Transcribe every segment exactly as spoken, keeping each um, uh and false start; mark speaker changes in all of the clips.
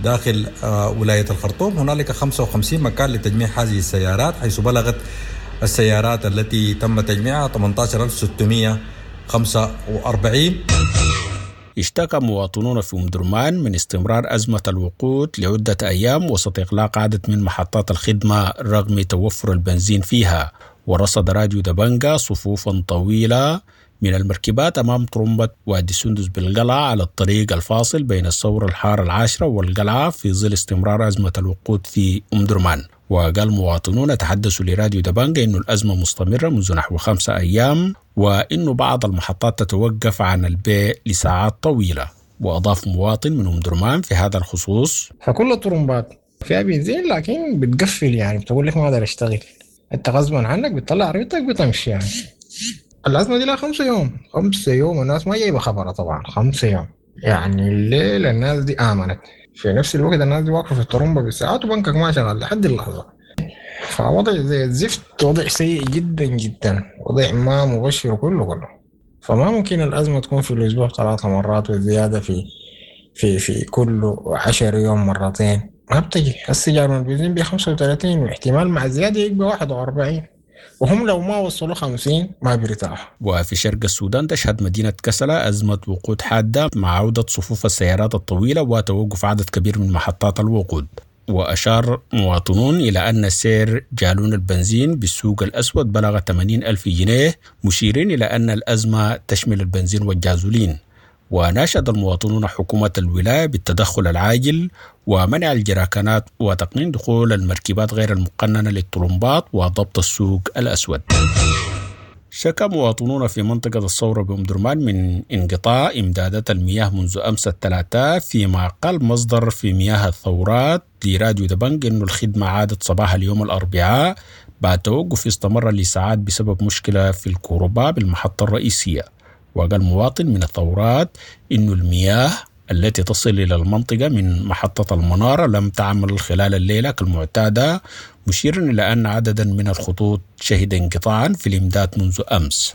Speaker 1: داخل ولاية الخرطوم. هنالك خمسة وخمسين مكان لتجميع هذه السيارات، حيث بلغت السيارات التي تم تجميعها ثمانية عشر ألف وستمائة وخمسة وأربعين.
Speaker 2: اشتكى مواطنون في أم درمان من استمرار أزمة الوقود لعدة أيام وسط إغلاق عدد من محطات الخدمة رغم توفر البنزين فيها. ورصد راديو دبنجة صفوفا طويلة من المركبات أمام طرمبة وادي سندس بالقلعة على الطريق الفاصل بين الثورة الحارة العاشرة والقلعة في ظل استمرار أزمة الوقود في أم درمان. وقال مواطنون تحدثوا لراديو دبنجة إنه الأزمة مستمرة منذ نحو خمسة أيام، وإنه بعض المحطات تتوقف عن البيع لساعات طويلة. وأضاف مواطن من أم درمان في هذا الخصوص:
Speaker 3: فكل الطرمبات فيها بنزين لكن بتقفل، يعني بتقول لك ما أقدر أشتغل، أنت غصبا عنك بتطلع عربيتك بتمشي. يعني الأزمة دي لها خمسة يوم خمسة يوم الناس ما جايبة خبرها طبعا. خمسة يوم يعني الليل الناس دي آمنت، في نفس الوقت الناس دي واقفة في الطرمبة بالساعات وبنكك ما شغال لحد اللحظة. فوضع زي الزفت، وضع سيء جدا جدا، وضع ما مبشر كله كله. فما ممكن الأزمة تكون في الأسبوع ثلاثة مرات والزيادة في في في كل عشر يوم مرتين، ما بتجي. السجار من البنزين بخمسة وثلاثين واحتمال مع الزيادة يبقى واحد وأربعين، وهم لو ما وصلوا خمسين ما بيرتاحوا.
Speaker 2: وفي شرق السودان تشهد مدينة كسلة أزمة وقود حادة مع عودة صفوف السيارات الطويلة وتوقف عدد كبير من محطات الوقود. وأشار مواطنون إلى أن سعر جالون البنزين بالسوق الأسود بلغ ثمانين ألف جنيه، مشيرين إلى أن الأزمة تشمل البنزين والجازولين. وناشد المواطنون حكومة الولاية بالتدخل العاجل ومنع الجراكانات وتقنين دخول المركبات غير المقننة للطرمبات وضبط السوق الأسود. شكى مواطنون في منطقة الثورة بأم درمان من انقطاع إمدادات المياه منذ أمس الثلاثاء، فيما قال مصدر في مياه الثورات لراديو دبنج إنه الخدمة عادت صباح اليوم الأربعاء بعد توقف استمر لساعات بسبب مشكلة في الكهرباء بالمحطة الرئيسية. وقال مواطن من الثورات إنه المياه التي تصل إلى المنطقة من محطة المنارة لم تعمل خلال الليلة كالمعتادة، مشيرا إلى أن عددا من الخطوط شهد انقطاعا في الإمداد منذ أمس.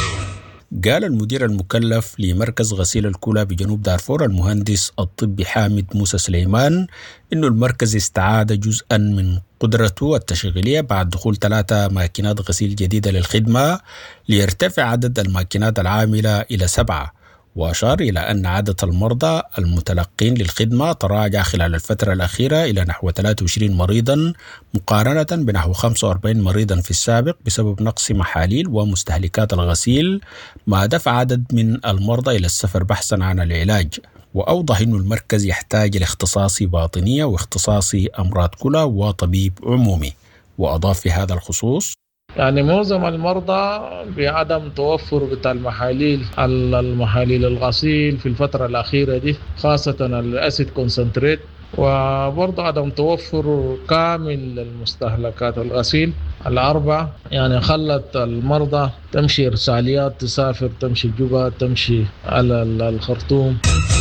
Speaker 2: قال المدير المكلف لمركز غسيل الكلى بجنوب دارفور المهندس الطبي حامد موسى سليمان إنه المركز استعاد جزءا من قدرته التشغيلية بعد دخول ثلاثة ماكينات غسيل جديدة للخدمة ليرتفع عدد الماكينات العاملة إلى سبعة. وأشار إلى أن عدد المرضى المتلقين للخدمة تراجع خلال الفترة الأخيرة إلى نحو ثلاثة وعشرين مريضا مقارنة بنحو خمسة وأربعين مريضا في السابق بسبب نقص محاليل ومستهلكات الغسيل، ما دفع عدد من المرضى إلى السفر بحثا عن العلاج. وأوضح أن المركز يحتاج لاختصاصي باطنية واختصاصي أمراض كلى وطبيب عمومي. وأضاف في هذا الخصوص:
Speaker 4: يعني معظم المرضى بعدم توفر بتاع المحاليل المحاليل الغسيل في الفترة الأخيرة دي، خاصة الأسيد كونسنتريت، وبرضه عدم توفر كامل المستهلكات الغسيل الأربعة، يعني خلت المرضى تمشي إرساليات، تسافر، تمشي جوبا، تمشي على الخرطوم.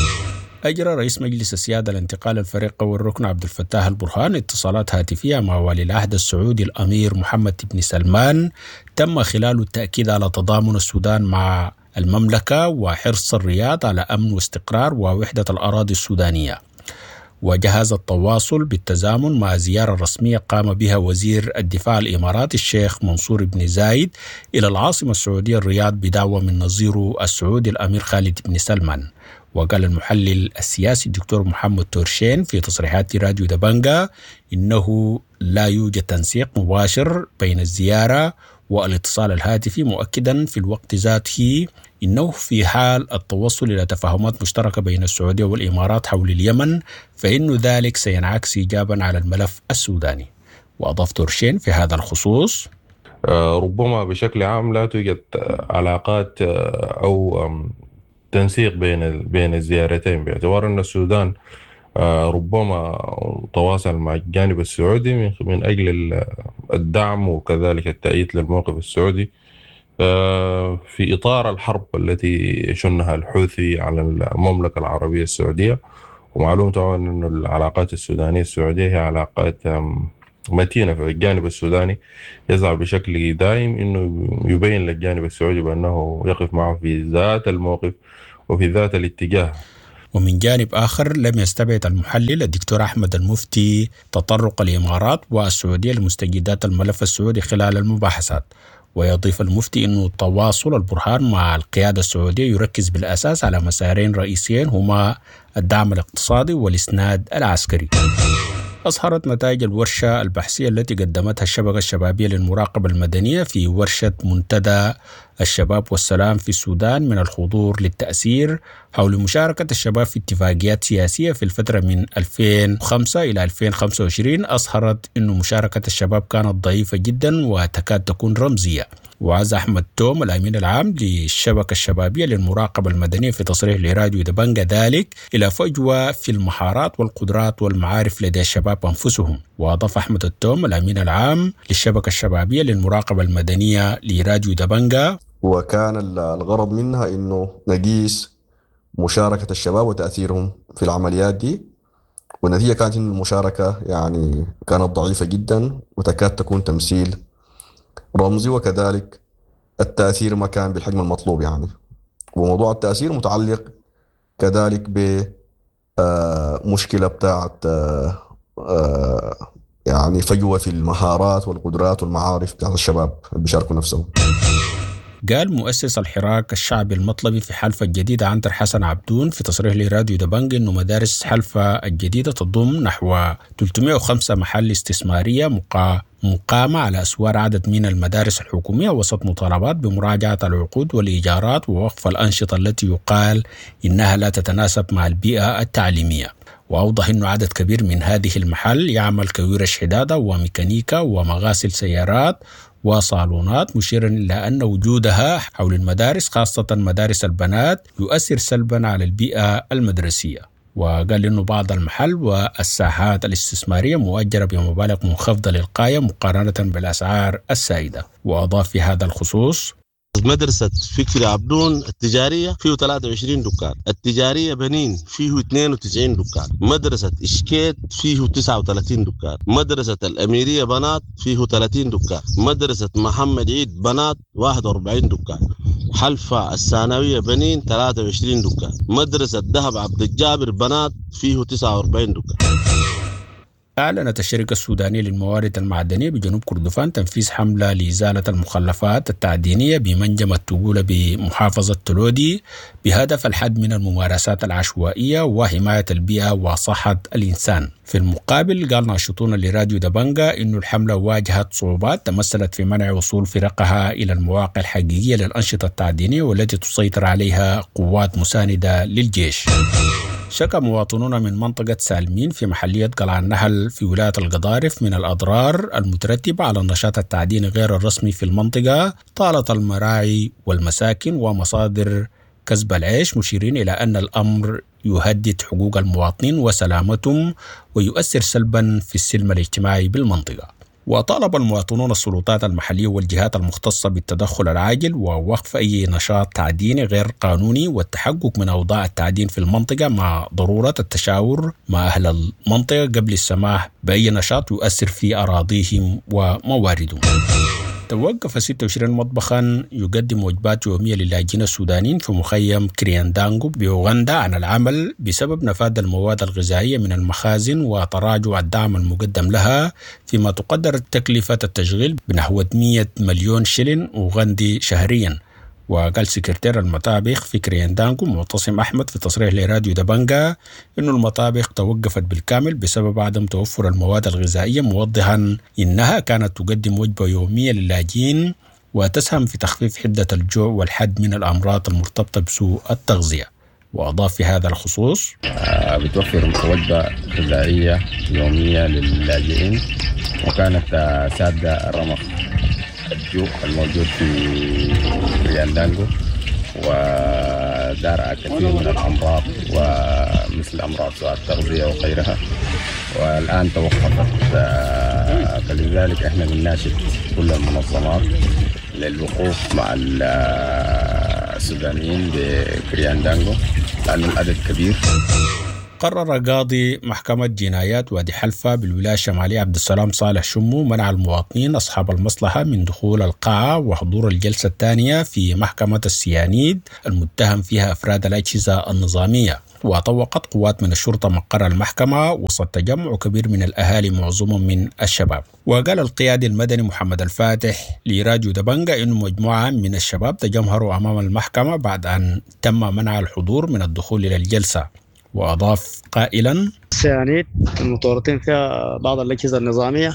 Speaker 2: أجرى رئيس مجلس السيادة الانتقال الفريق والركن عبد الفتاح البرهان اتصالات هاتفية مع ولي العهد السعودي الأمير محمد بن سلمان تم خلاله التأكيد على تضامن السودان مع المملكة وحرص الرياض على أمن واستقرار ووحدة الأراضي السودانية. وجهز التواصل بالتزامن مع زيارة رسمية قام بها وزير الدفاع الإماراتي الشيخ منصور بن زايد إلى العاصمة السعودية الرياض بدعوة من نظيره السعودي الأمير خالد بن سلمان. وقال المحلل السياسي الدكتور محمد تورشين في تصريحات راديو دبنجة إنه لا يوجد تنسيق مباشر بين الزيارة والاتصال الهاتفي، مؤكدا في الوقت ذاته إنه في حال التوصل إلى تفاهمات مشتركة بين السعودية والإمارات حول اليمن فإن ذلك سينعكس إيجابا على الملف السوداني. وأضاف تورشين في هذا الخصوص:
Speaker 5: ربما بشكل عام لا توجد علاقات أو تنسيق بين بين الزيارتين، باعتبار أن السودان ربما تواصل مع الجانب السعودي من أجل الدعم وكذلك التأييد للموقف السعودي في إطار الحرب التي يشنها الحوثي على المملكة العربية السعودية. ومعلوم طبعا أن العلاقات السودانية السعودية هي علاقات متينة، في الجانب السوداني يسعى بشكل دائم أنه يبين للجانب السعودي بأنه يقف معه في ذات الموقف وفي ذات الاتجاه.
Speaker 2: ومن جانب آخر لم يستبعد المحلل الدكتور أحمد المفتي تطرق الإمارات والسعودية لمستجدات الملف السعودي خلال المباحثات. ويضيف المفتي أن تواصل البرهان مع القيادة السعودية يركز بالأساس على مسارين رئيسيين هما الدعم الاقتصادي والإسناد العسكري. أظهرت نتائج الورشة البحثية التي قدمتها الشبكة الشبابية للمراقبة المدنية في ورشة منتدى الشباب والسلام في السودان من الحضور للتأثير حول مشاركة الشباب في اتفاقيات سياسية في الفترة من ألفين وخمسة إلى ألفين وخمسة وعشرين. أظهرت أن مشاركة الشباب كانت ضعيفة جدا وتكاد تكون رمزية. وعز أحمد توم الأمين العام للشبكة الشبابية للمراقبة المدنية في تصريح لراديو دبنجة ذلك إلى فجوة في المهارات والقدرات والمعارف لدى الشباب أنفسهم. وأضاف أحمد التوم الأمين العام للشبكة الشبابية للمراقبة المدنية لراديو دبنجة،
Speaker 6: وكان الغرض منها إنه نقيس مشاركة الشباب وتأثيرهم في العمليات دي، والنتيجة كانت إن المشاركة يعني كانت ضعيفة جدا وتكاد تكون تمثيل رمزي، وكذلك التأثير ما كان بالحجم المطلوب يعني. وموضوع التأثير متعلق كذلك بمشكلة بتاعت يعني فجوة في المهارات والقدرات والمعارف بتاعت الشباب اللي بيشاركوا نفسهم.
Speaker 2: قال مؤسس الحراك الشعبي المطلبي في حلفة الجديدة عنتر حسن عبدون في تصريح لراديو دبنج إنه مدارس حلفة الجديدة تضم نحو ثلاثمائة وخمسة محل استثمارية مقا مقامة على أسوار عدد من المدارس الحكومية وسط مطالبات بمراجعة العقود والإيجارات ووقف الأنشطة التي يقال إنها لا تتناسب مع البيئة التعليمية. وأوضح أنه عدد كبير من هذه المحل يعمل كورش حدادة وميكانيكا ومغاسل سيارات وصالونات، مشيرا إلى أن وجودها حول المدارس خاصة مدارس البنات يؤثر سلبا على البيئة المدرسية. وقال إنه بعض المحل والساحات الاستثمارية مؤجرة بمبالغ منخفضة للغاية مقارنة بالأسعار السائدة. وأضاف في هذا الخصوص:
Speaker 7: مدرسة فكري عبدون التجارية فيه ثلاثة وعشرين دكان، التجارية بنين فيه اثنين وتسعين دكان، مدرسة إشكيت فيه تسعة وثلاثين دكان، مدرسة الأميرية بنات فيه ثلاثين دكان، مدرسة محمد عيد بنات واحد وأربعين دكان، حلفة الثانوية بنين ثلاثة وعشرين دكان، مدرسة دهب عبد الجابر بنات فيه تسعة وأربعين دكان.
Speaker 2: أعلنت الشركة السودانية للموارد المعدنية بجنوب كردفان تنفيذ حملة لإزالة المخلفات التعدينية بمنجم التقولة بمحافظة تلودي بهدف الحد من الممارسات العشوائية وحماية البيئة وصحة الإنسان. في المقابل قال ناشطون لراديو دبنجة إنه الحملة واجهت صعوبات تمثلت في منع وصول فرقها إلى المواقع الحقيقية للأنشطة التعدينية والتي تسيطر عليها قوات مساندة للجيش. شكى مواطنون من منطقة سالمين في محلية قلعة النهل في ولاية القضارف من الأضرار المترتبة على النشاط التعديني غير الرسمي في المنطقة طالة المراعي والمساكن ومصادر كسب العيش، مشيرين إلى أن الأمر يهدد حقوق المواطنين وسلامتهم ويؤثر سلبا في السلم الاجتماعي بالمنطقة. وطالب المواطنون السلطات المحلية والجهات المختصة بالتدخل العاجل ووقف أي نشاط تعديني غير قانوني والتحقق من أوضاع التعدين في المنطقة مع ضرورة التشاور مع أهل المنطقة قبل السماح بأي نشاط يؤثر في أراضيهم ومواردهم. توقف ستة وعشرين مطبخا يقدم وجبات يومية للاجئين السودانيين في مخيم كرياندانغو بأوغندا عن العمل بسبب نفاذ المواد الغذائية من المخازن وتراجع الدعم المقدم لها، فيما تقدر تكلفة التشغيل بنحو مئة مليون شلن أوغندي شهريا. وقال سكرتير المطابخ في كرياندانغو معتصم أحمد في تصريح لراديو دبنجة إن المطابخ توقفت بالكامل بسبب عدم توفر المواد الغذائية، موضحا إنها كانت تقدم وجبة يومية للاجئين وتسهم في تخفيف حدة الجوع والحد من الأمراض المرتبطة بسوء التغذية. وأضاف في هذا الخصوص:
Speaker 8: بتوفر وجبة غذائية يومية للاجئين، وكانت سادة الرمق الجوع الموجود في كرياندانغو ودار كثير من الأمراض ومثل أمراض سوء التغذية وغيرها، والآن توقفت. فلذلك احنا بنناشد كل المنظمات للوقوف مع السودانيين بكرياندانغو لأن العدد كبير.
Speaker 2: قرر قاضي محكمة جنايات وادي حلفة بالولاية الشمالية عبد السلام صالح شمو منع المواطنين أصحاب المصلحة من دخول القاعة وحضور الجلسة الثانية في محكمة السيانيد المتهم فيها أفراد الأجهزة النظامية. وطوقت قوات من الشرطة مقر المحكمة وسط تجمع كبير من الأهالي معظمهم من الشباب. وقال القيادي المدني محمد الفاتح لراديو دبنجة إنه مجموعة من الشباب تجمهروا أمام المحكمة بعد أن تم منع الحضور من الدخول إلى الجلسة. وأضاف قائلا:
Speaker 9: السيانيد المتورطين فيها بعض الأجهزة النظامية،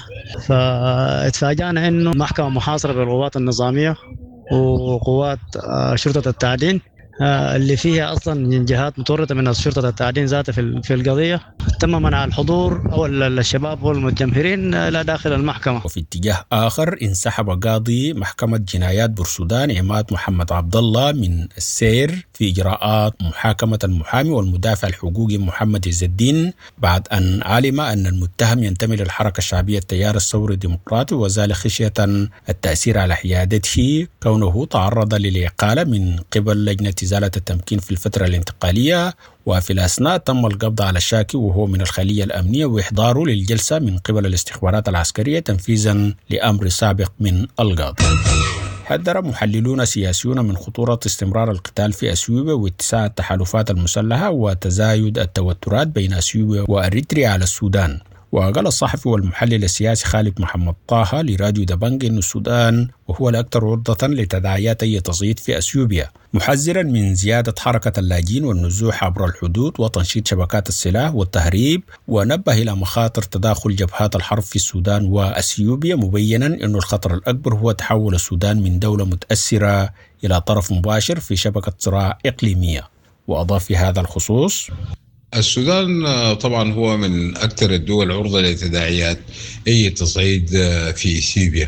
Speaker 9: فاتفاجأنا إنه محكمة محاصرة بالقوات النظامية وقوات شرطة التعدين اللي فيها أصلا جهات متورطة من شرطة التعدين ذاتها في القضية. تم منع الحضور أو الشباب والمتجمهرين لا داخل المحكمة.
Speaker 2: وفي اتجاه آخر انسحب قاضي محكمة جنايات بورسودان عماد محمد عبد الله من السير في إجراءات محاكمة المحامي والمدافع الحقوقي محمد عز الدين بعد أن علم أن المتهم ينتمي للحركة الشعبية التيار الثوري الديمقراطي، وذلك خشية التأثير على حيادته كونه تعرض للإقالة من قبل لجنة إزالة التمكين في الفترة الانتقالية. وفي الأثناء تم القبض على الشاكي وهو من الخلية الأمنية وإحضاره للجلسة من قبل الاستخبارات العسكرية تنفيذا لأمر سابق من القاضي. حذر محللون سياسيون من خطورة استمرار القتال في أثيوبيا واتساع التحالفات المسلحة وتزايد التوترات بين أثيوبيا وأريتريا على السودان. وقال الصحفي والمحلل السياسي خالد محمد طه لراديو دبنج أن السودان وهو الأكثر عرضة لتداعيات أي تصعيد في أثيوبيا، محذرا من زيادة حركة اللاجئين والنزوح عبر الحدود وتنشيط شبكات السلاح والتهريب، ونبه إلى مخاطر تداخل جبهات الحرب في السودان وأثيوبيا، مبينا أن الخطر الأكبر هو تحول السودان من دولة متأثرة إلى طرف مباشر في شبكة صراع إقليمية. وأضاف في هذا الخصوص:
Speaker 10: السودان طبعا هو من أكثر الدول عرضة لتداعيات أي تصعيد في إثيوبيا،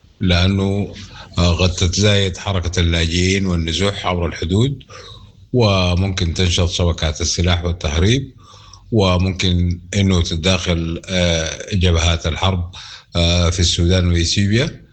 Speaker 10: لأنه قد تتزايد حركة اللاجئين والنزوح عبر الحدود، وممكن تنشط شبكات السلاح والتهريب، وممكن أنه تتداخل جبهات الحرب في السودان وإثيوبيا.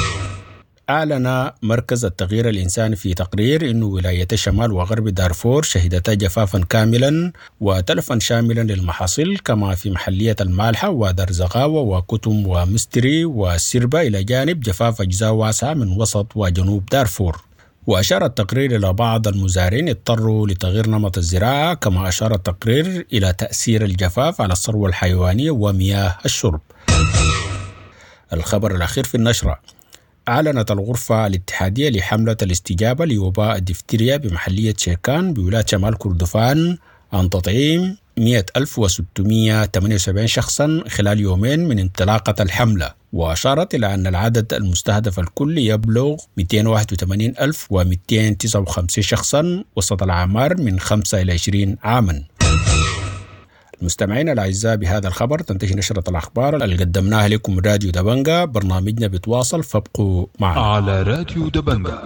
Speaker 2: أعلن مركز التغيير الإنساني في تقرير أن ولاية شمال وغرب دارفور شهدتا جفافا كاملا وتلفا شاملا للمحاصيل، كما في محلية المالحة ودرزغاوة وكتم ومستري وسربة، إلى جانب جفاف أجزاء واسعة من وسط وجنوب دارفور. وأشار التقرير إلى بعض المزارعين اضطروا لتغيير نمط الزراعة، كما أشار التقرير إلى تأثير الجفاف على الثروة الحيوانية ومياه الشرب. الخبر الأخير في النشرة: أعلنت الغرفة الاتحادية لحملة الاستجابة لوباء الدفتيريا بمحلية شيكان بولاية شمال كردفان عن تطعيم مئة ألف وستمئة وثمانية وسبعين شخصا خلال يومين من انطلاقة الحملة، وأشارت إلى أن العدد المستهدف الكلي يبلغ مئتين وواحد وثمانين ألف ومئتين وتسعة وخمسين شخصا وسط الأعمار من خمسة إلى عشرين عاما. المستمعين الأعزاء، بهذا الخبر تنتهي نشرة الأخبار اللي قدمناها لكم من راديو دبنجة. برنامجنا بتواصل، فابقوا معنا
Speaker 11: على راديو دبنجة.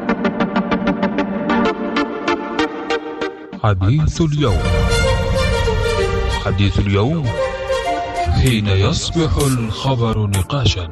Speaker 11: حديث اليوم. حديث اليوم حين يصبح الخبر نقاشا.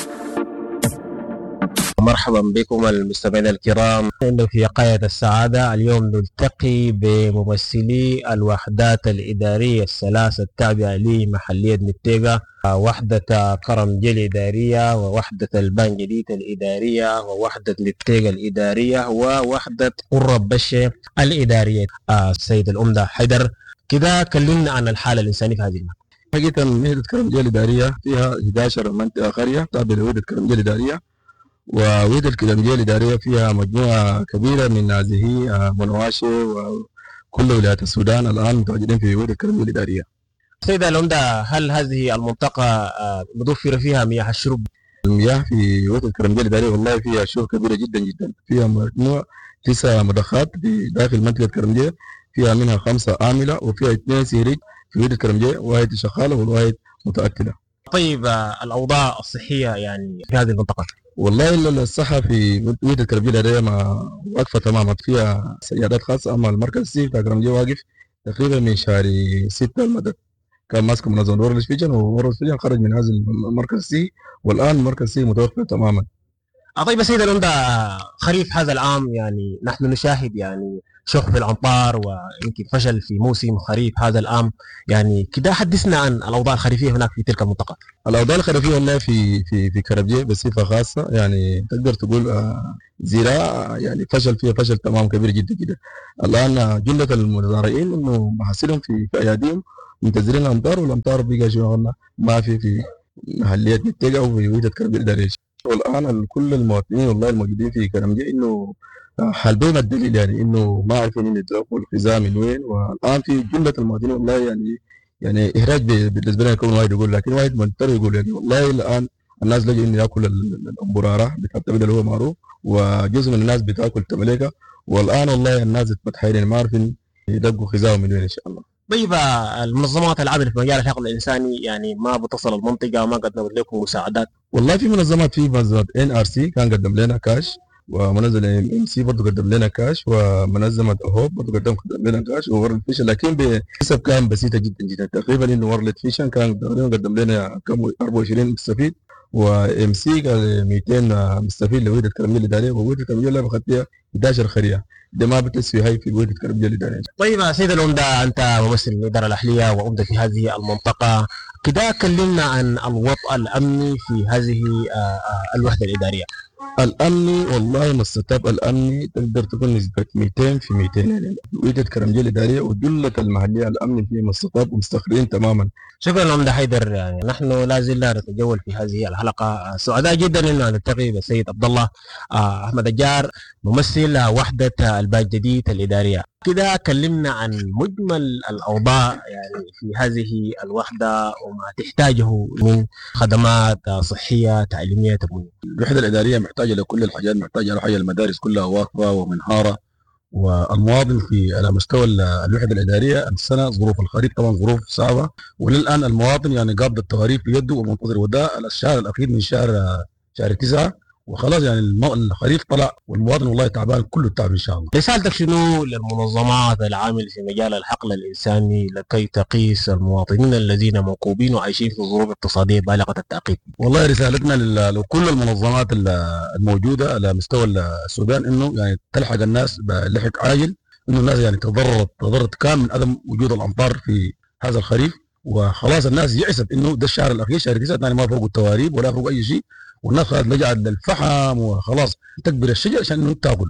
Speaker 12: مرحبا بكم المستمعين الكرام. إنه في قاية السعادة اليوم نلتقي بممثلي الوحدات الإدارية الثلاثة التابعة لمحلية نتيجة، وحدة كرمجي الإدارية ووحدة البانجديت الإدارية ووحدة نتيجة الإدارية ووحدة قرب بشة الإدارية. السيد الأمدة حيدر، كده كلمنا عن الحالة الإنسانية في هذه المنطقة.
Speaker 13: حقيقة وحدة كرمجي الإدارية فيها إحدى عشرة منطقة قرية تابعة لوحدة كرمجي الإدارية، ووحدة الكرمجية الإدارية فيها مجموعة كبيرة من هذه منواشي وكل ولايات السودان الآن متواجدين في وحدة الكرمجية الإدارية.
Speaker 12: سيد العمدة، هل هذه المنطقة متوفرة فيها مياه الشرب؟
Speaker 13: المياه في وحدة الكرمجية الإدارية والله فيها شرب كبيرة جدا جدا، فيها مجموعة تسع مضخات في داخل منطقة الكرمجية، فيها منها خمسة عاملة وفيها اثنين سيريج في وحدة الكرمجية، واحد شغالة والواحد متأكدة.
Speaker 12: طيب الأوضاع الصحية يعني في هذه المنطقة؟
Speaker 13: والله الصحة في وحدة الكرمجية الإدارية ما واقفة تماما، فيها سيارات خاصة. أما المركز السي بتاع الكرمجية واقف تقريبا من شهر ستة المدد، كان ماسك منظمة وورلد فيجن، وورلد فيجن خرج من هذا المركز السي، والآن المركز السي متوقف تماما.
Speaker 12: طيب سيد العمدة، خريف هذا العام يعني نحن نشاهد يعني شح في الأمطار ويمكن فشل في موسم خريف هذا العام. يعني كده حدثنا عن الأوضاع الخريفية هناك في تلك المنطقة.
Speaker 13: الأوضاع الخريفية والله في في في كربجي بصفة خاصة يعني تقدر تقول آه زراعة يعني فشل فيها فشل تمام كبير جدا جدا. الآن جملة المزارعين إنه محاصيلهم في في أياديهم منتظرين الأمطار، والأمطار بقى شو ما في في محليات نتيجة أو في وحدة كربجي الإدارية. والآن كل المواطنين والله الموجودين في كرمجي إنه حال بهم الدليل يعني إنه ما عارفين إن يتلقوا الخزام من وين. والآن في جملة المواطنين والله يعني يعني إحراج بالنسبة لنا يكون واحد يقول، لكن واحد مضطر يقول يعني والله الآن الناس لجوا إنه ياكل الأمبرارة بتاع التبدل اللي هو معروف، وجزء من الناس بتاكل تمليكة، والآن والله الناس متحيرين ما عارفين يلقوا خزام من وين إن شاء الله.
Speaker 12: طيب المنظمات العامله في مجال الحقل الانساني يعني ما بتصل المنطقه وما قدمت لكم مساعدات؟
Speaker 13: والله في منظمات، في منظمه ان ار سي كان قدم لنا كاش، ومنظمه ام سي برضه قدم لنا كاش، ومنظمه اوهوب برضه قدم قدم لنا كاش، وورلد فيشن لكن بحسب كان بسيطه جدا جدا. تقريبا انه وورلد فيشن كان قدم لنا كم أربعة وعشرين مستفيد، وام سي قال مئتين مستفيد لوحده كرمجي الاداريه، ووحده كرمجي اللي اخذت فيها أحد عشر خريعه. ده ما بتسوي هاي في وحده كرمجي الاداريه.
Speaker 12: طيب سيد العمده، انت ممثل الاداره الاهليه وعمده في هذه المنطقه، كده كلمنا عن الوضع الامني في هذه الوحده الاداريه.
Speaker 13: الامني والله مستتاب الامني تقدر تكون نسبه مئتين في مئتين يعني وحده كرمجي الاداريه وجله المحليه الامن فيه مستتاب ومستقرين تماما.
Speaker 12: شكرا لهم حيدر. يعني نحن لا زلنا نتجول في هذه الحلقه، سعداء جدا ان نلتقي بالسيد عبد الله احمد الجار ممثل وحده الباج جديد الاداريه. كده كلمنا عن مجمل الاوضاع يعني في هذه الوحده وما تحتاجه من خدمات صحيه تعليميه تموينيه.
Speaker 13: الوحده الاداريه محتاجه لكل الحاجات، محتاجه لحاجه المدارس كلها واقفه ومنهاره، والمواطن في على مستوى الوحده الاداريه السنه ظروف الخريف طبعا ظروف صعبه، وللان المواطن يعني قابض التواريخ بيده ومنتظر وداء الشهر الاخير من شهر شهر تسعه، وخلاص يعني الخريف طلع والمواطن والله تعبان كله تعب ان شاء الله.
Speaker 12: رسالتك شنو للمنظمات العامله في مجال الحقل الانساني لكي تقيس المواطنين الذين موكوبين وعايشين في ظروف اقتصاديه بالغه التعقيد؟
Speaker 13: والله رسالتنا لكل المنظمات الموجوده على مستوى السودان انه يعني تلحق الناس بلحق عاجل، انه الناس يعني تضررت تضررت كامل من عدم وجود الامطار في هذا الخريف، وخلاص الناس يحسب انه ده الشهر الاخير شهر تسعه يعني ما فوق التواريب ولا فوق اي شيء، والناس خلاص لجأت للفحم وخلاص تكبر الشجر عشان انه تاكل.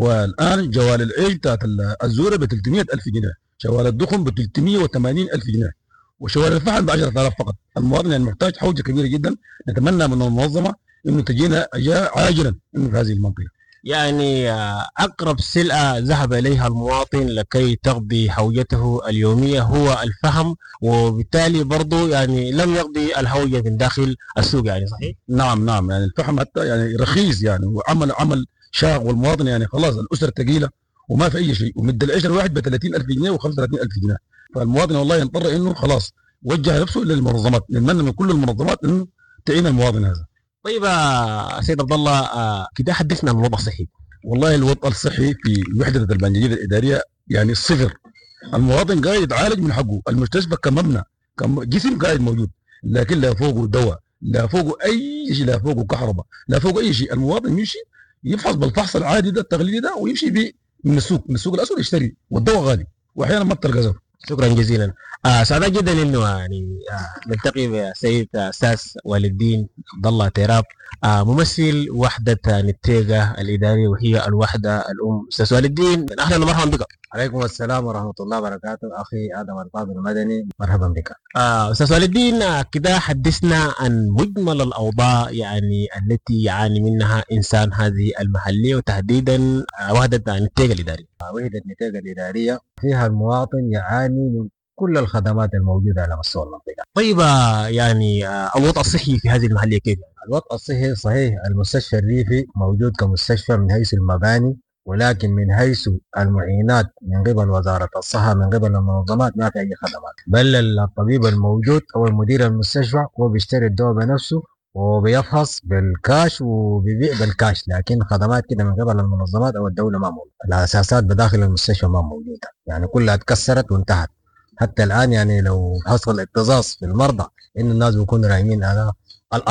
Speaker 13: والان جوال العيش بتاعت الزوره ب ثلاثمئة ألف جنيه، شوال الدخن ب ثلاثمئة وثمانين ألف جنيه، وشوال الفحم ب عشرة آلاف فقط. المواطن يعني محتاج حوجه كبيره جدا، نتمنى من المنظمه انه تجينا عاجلا انه في هذه المنطقه.
Speaker 12: يعني أقرب سلعة ذهب إليها المواطن لكي تقضي حوجته اليومية هو الفحم، وبالتالي برضو يعني لم يقضي الحوجة من داخل السوق يعني صحيح؟
Speaker 13: نعم نعم يعني الفحم حتى يعني رخيص يعني وعمل عمل شاق، والمواطن يعني خلاص الأسرة ثقيلة وما في أي شيء، ومد العيش الواحد ب ثلاثين ألف جنيه و خمسة وثلاثين ألف جنيه، فالمواطن والله يضطر إنه خلاص وجه نفسه للمنظمات. نتمنى من كل المنظمات إنه تعين المواطن هذا.
Speaker 12: طيب سيد عبد الله كده حدثنا عن الوضع الصحي.
Speaker 13: والله الوضع الصحي في وحده الباج جديد الاداريه يعني صفر. المواطن قاعد يتعالج من حقه، المستشفى كمبنى كم جسم قاعد موجود، لكن لا فوقه دواء، لا فوقه اي شيء، لا فوقه كهرباء، لا فوقه اي شيء. المواطن يمشي يفحص بالفحص العادي ده التقليدي ده ويمشي بيه من السوق، من السوق الاسود يشتري، والدواء غالي واحيانا ما بتلقى زر.
Speaker 12: شكرا جزيلا. آه سعداء جدا انه يعني آه نلتقي بالسيد استاذ والي الدين عبد الله تيراب آه ممثل وحده نتيجه الاداريه وهي الوحده الام. استاذ والي الدين اهلا ومرحبا بك.
Speaker 14: عليكم السلام ورحمه الله وبركاته. اخي ادم الفاضل المدني مرحبا بك.
Speaker 12: آه استاذ والي الدين آه كده حدثنا عن مجمل الاوضاع يعني التي يعاني منها انسان هذه المحليه وتحديدا آه وحده نتيجه الاداريه.
Speaker 14: آه وحده نتيجه الاداريه فيها المواطن يعاني من كل الخدمات الموجوده على مستوى المنطقه.
Speaker 12: طيب يعني الوضع الصحي في هذه المحليه كيف؟
Speaker 14: الوضع الصحي صحيح، المستشفى الريفي موجود كمستشفى من حيث المباني، ولكن من حيث المعينات من قبل وزاره الصحه من قبل المنظمات ما في اي خدمات، بل الطبيب الموجود او المدير المستشفى هو بيشتري الدواء بنفسه وبيفحص بالكاش وبيبيع بالكاش، لكن خدمات كده من قبل المنظمات او الدوله ما موجوده. الاساسات بداخل المستشفى ما موجوده، يعني كلها اتكسرت وانتهت. حتى الآن يعني لو حصل اكتظاظ في المرضى إن الناس بيكونوا رايمين على الأرض.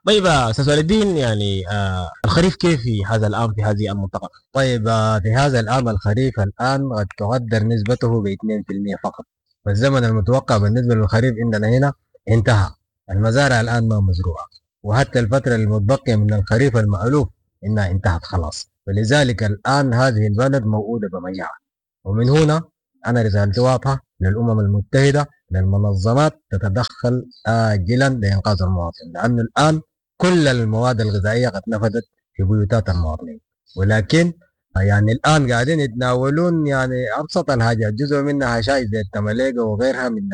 Speaker 12: طيب استاذ ولي الدين، يعني آه الخريف كيف في هذا العام في هذه المنطقه؟
Speaker 14: طيب آه، في هذا العام الخريف الآن قد تقدر نسبته ب اثنين في المئة فقط، والزمن المتوقع بالنسبة للخريف عندنا هنا انتهى. المزارع الآن ما مزروعة، وحتى الفترة المتبقية من الخريف المألوف إنها انتهت خلاص. فلذلك الآن هذه البلد موؤودة بمجاعة، ومن هنا أنا رسالتي واضحة للأمم المتحدة، للمنظمات تتدخل آجلا لإنقاذ المواطن، لأن الآن كل المواد الغذائية قد نفذت في بيوتات المواطنين، ولكن يعني الآن قاعدين يتناولون يعني أبسط الحاجات، جزء منها هشائش زي التمليقة وغيرها من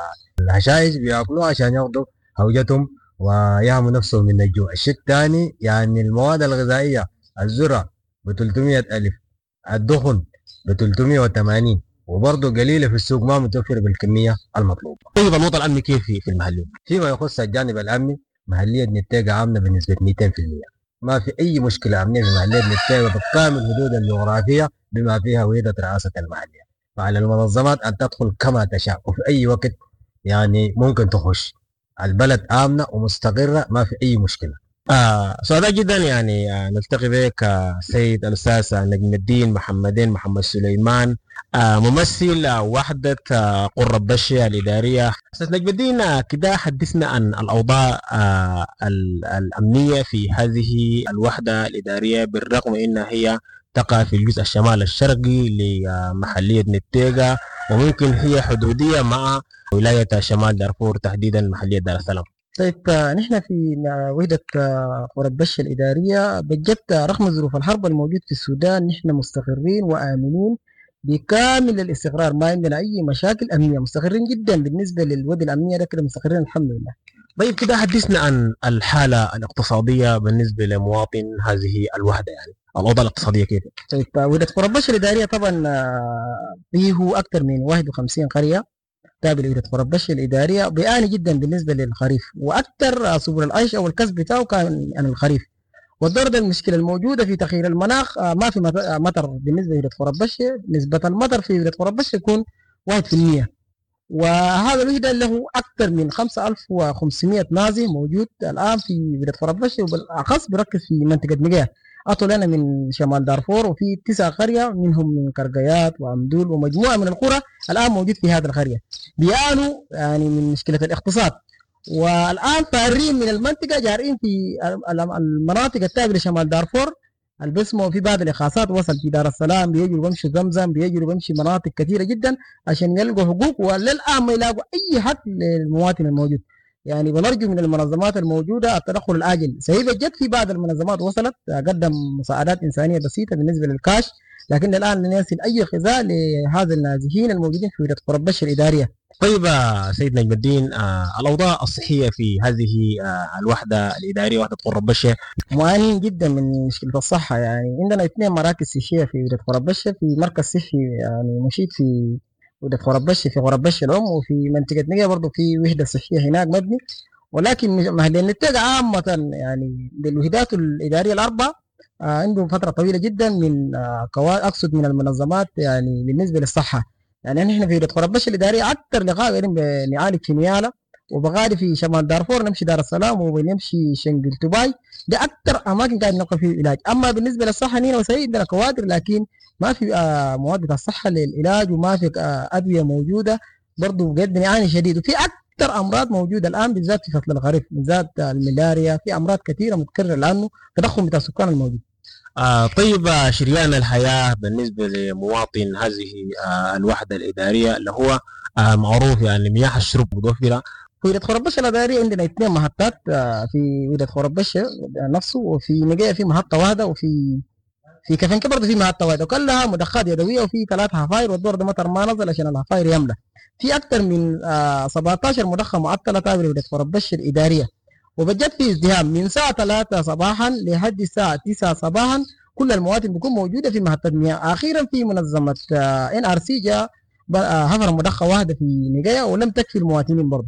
Speaker 14: الهشائش بياكلوها عشان ياخذوا هوجتهم ويهموا نفسهم من الجوع. الشيء الثاني يعني المواد الغذائية، الذرة ب ثلاثمئة ألف، الدخن ب ثلاثمئة وثمانين، وبرضه قليلة في السوق، ما متوفر بالكمية المطلوبة.
Speaker 12: طيب الوضع الامني كيف في في المحلية؟
Speaker 14: فيما يخص الجانب الأمني، محلية نتيجة آمنة بنسبة مئتين في المئة، ما في أي مشكلة أمنية في محلية نتيجة بالكامل الحدود الجغرافية بما فيها وحدة رئاسة المحلية. فعلى المنظمات أن تدخل كما تشاء وفي أي وقت يعني ممكن تخش. البلد آمنة ومستقرة، ما في أي مشكلة.
Speaker 12: آه سعداء جدا يعني آه نلتقي بك آه سيد الأستاذ نجم الدين محمدين محمد سليمان، آه ممثل آه وحدة آه قرة بشة الإدارية. أستاذ نجم الدين، آه كده حدثنا عن الأوضاع آه الأمنية في هذه الوحدة الإدارية، بالرغم إنها هي تقع في الجزء الشمال الشرقي لمحلية نتيجة، وممكن هي حدودية مع ولاية شمال دارفور تحديدا محلية دار السلام.
Speaker 15: طيب نحن في وحدة قرى بشة الإدارية بجد رغم ظروف الحرب الموجود في السودان نحن مستقرين وآمنين بكامل الاستقرار، ما عندنا أي مشاكل أمنية، مستقرين جدا بالنسبة للوضع الأمنية ده كده مستقرين الحمد لله.
Speaker 12: طيب كده حدثنا عن الحالة الاقتصادية بالنسبة لمواطن هذه الوحدة، يعني الأوضاع الاقتصادية كيف؟
Speaker 15: طيب وحدة قرى بشة الإدارية طبعا فيه أكثر من واحد وخمسين قرية تابع لوحدة قرى بشة الإدارية، بيعاني جدا بالنسبة للخريف، وأكثر سبل العيش أو الكسب بتاعه كان عن الخريف. والضرر المشكلة الموجودة في تغيير المناخ، ما في مطر بالنسبة لوحدة قرى بشة، نسبة المطر في وحدة قرى بشة يكون واحد في المئة، وهذا الوحدة له أكثر من خمسة آلاف وخمسمئة نازي موجود الآن في وحدة قرى بشة، وبالأخص بركز في منطقة نجاة. أطول أنا من شمال دارفور، وفي تسع قرية منهم من كرقيات وعمدول ومجموعة من القرى الآن موجود في هذه القرية بيعانوا يعني من مشكلة الاقتصاد، والآن فارين من المنطقة جارين في المناطق التابعة لشمال دارفور البسمة، وفي بعض الإخاصات وصل في دار السلام، بيجروا بيمشوا زمزم، بيجروا بيمشوا مناطق كثيرة جدا عشان يلقوا حقوق، وللآن ما يلاقوا أي حق للمواطن الموجود. يعني بنرجو من المنظمات الموجودة التدخل العاجل. صحيح بجد في بعض المنظمات وصلت قدم مساعدات إنسانية بسيطة بالنسبة للكاش، لكن الآن لن يصل أي غذاء لهذا النازحين الموجودين في وحدة قرى بشة الإدارية.
Speaker 12: طيب سيد نجم الدين، آه الأوضاع الصحية في هذه آه الوحدة الإدارية وحدة قرى بشة
Speaker 15: معانين جدا من مشكلة الصحة. يعني عندنا اثنين مراكز صحية في وحدة قرى بشة، في مركز صحي يعني مشيت في وحدة قرى بشة في قرى بشة الأم، وفي منطقة نجا برضه في وحدة صحية هناك مبني، ولكن محلية نتيجة عامة يعني للوحدات الإدارية الأربعة آه عندهم فترة طويلة جدا من آه أقصد من المنظمات يعني بالنسبة للصحة. يعني نحن في وحدة قرى بشة الإدارية أكثر لقاء قاعدين بنعالج في نيالا، وبغادي في شمال دارفور نمشي دار السلام، وبنمشي شنقل تباي، ده أكثر أماكن قاعد نلقى فيه علاج. أما بالنسبة للصحة نينا وسعيد عندنا كوادر، لكن ما في آه مواد بتاع الصحة للعلاج، وما في آه أدوية موجودة، برضه قاعد بنعاني شديد. وفي أكثر أمراض موجودة الآن بالذات في فصل الخريف، بالذات الملاريا، في أمراض كثيرة متكررة لأنه تضخم بتاع السكان الموجود.
Speaker 12: آه طيب شريان الحياة بالنسبة لمواطن هذه آه الوحدة الإدارية اللي هو آه معروف يعني مياه الشرب متوفرة
Speaker 15: في وحدة قرى بشة الإدارية. عندنا اثنين محطات آه في وحدة قرى بشة نفسه، وفي نجاية في محطة واحدة، وفي في كفنكة برضه في محطة واحدة، وكلها مضخات يدوية، وفي ثلاث حفاير، والدور ده مطر ما نزل عشان الحفاير يملى. في أكثر من آه سبعة عشر مضخة معطلة تابعة لوحدة قرى بشة الإدارية، وبجد في ازدحام من الساعة ثلاثة صباحا لحد الساعة تسعة صباحا. كل المواطن بتكون موجودة في محطة مياه. أخيرا في منظمة إن آر سي جاء حفر مضخة واحدة في نجاية ولم تكفي المواطنين برضه.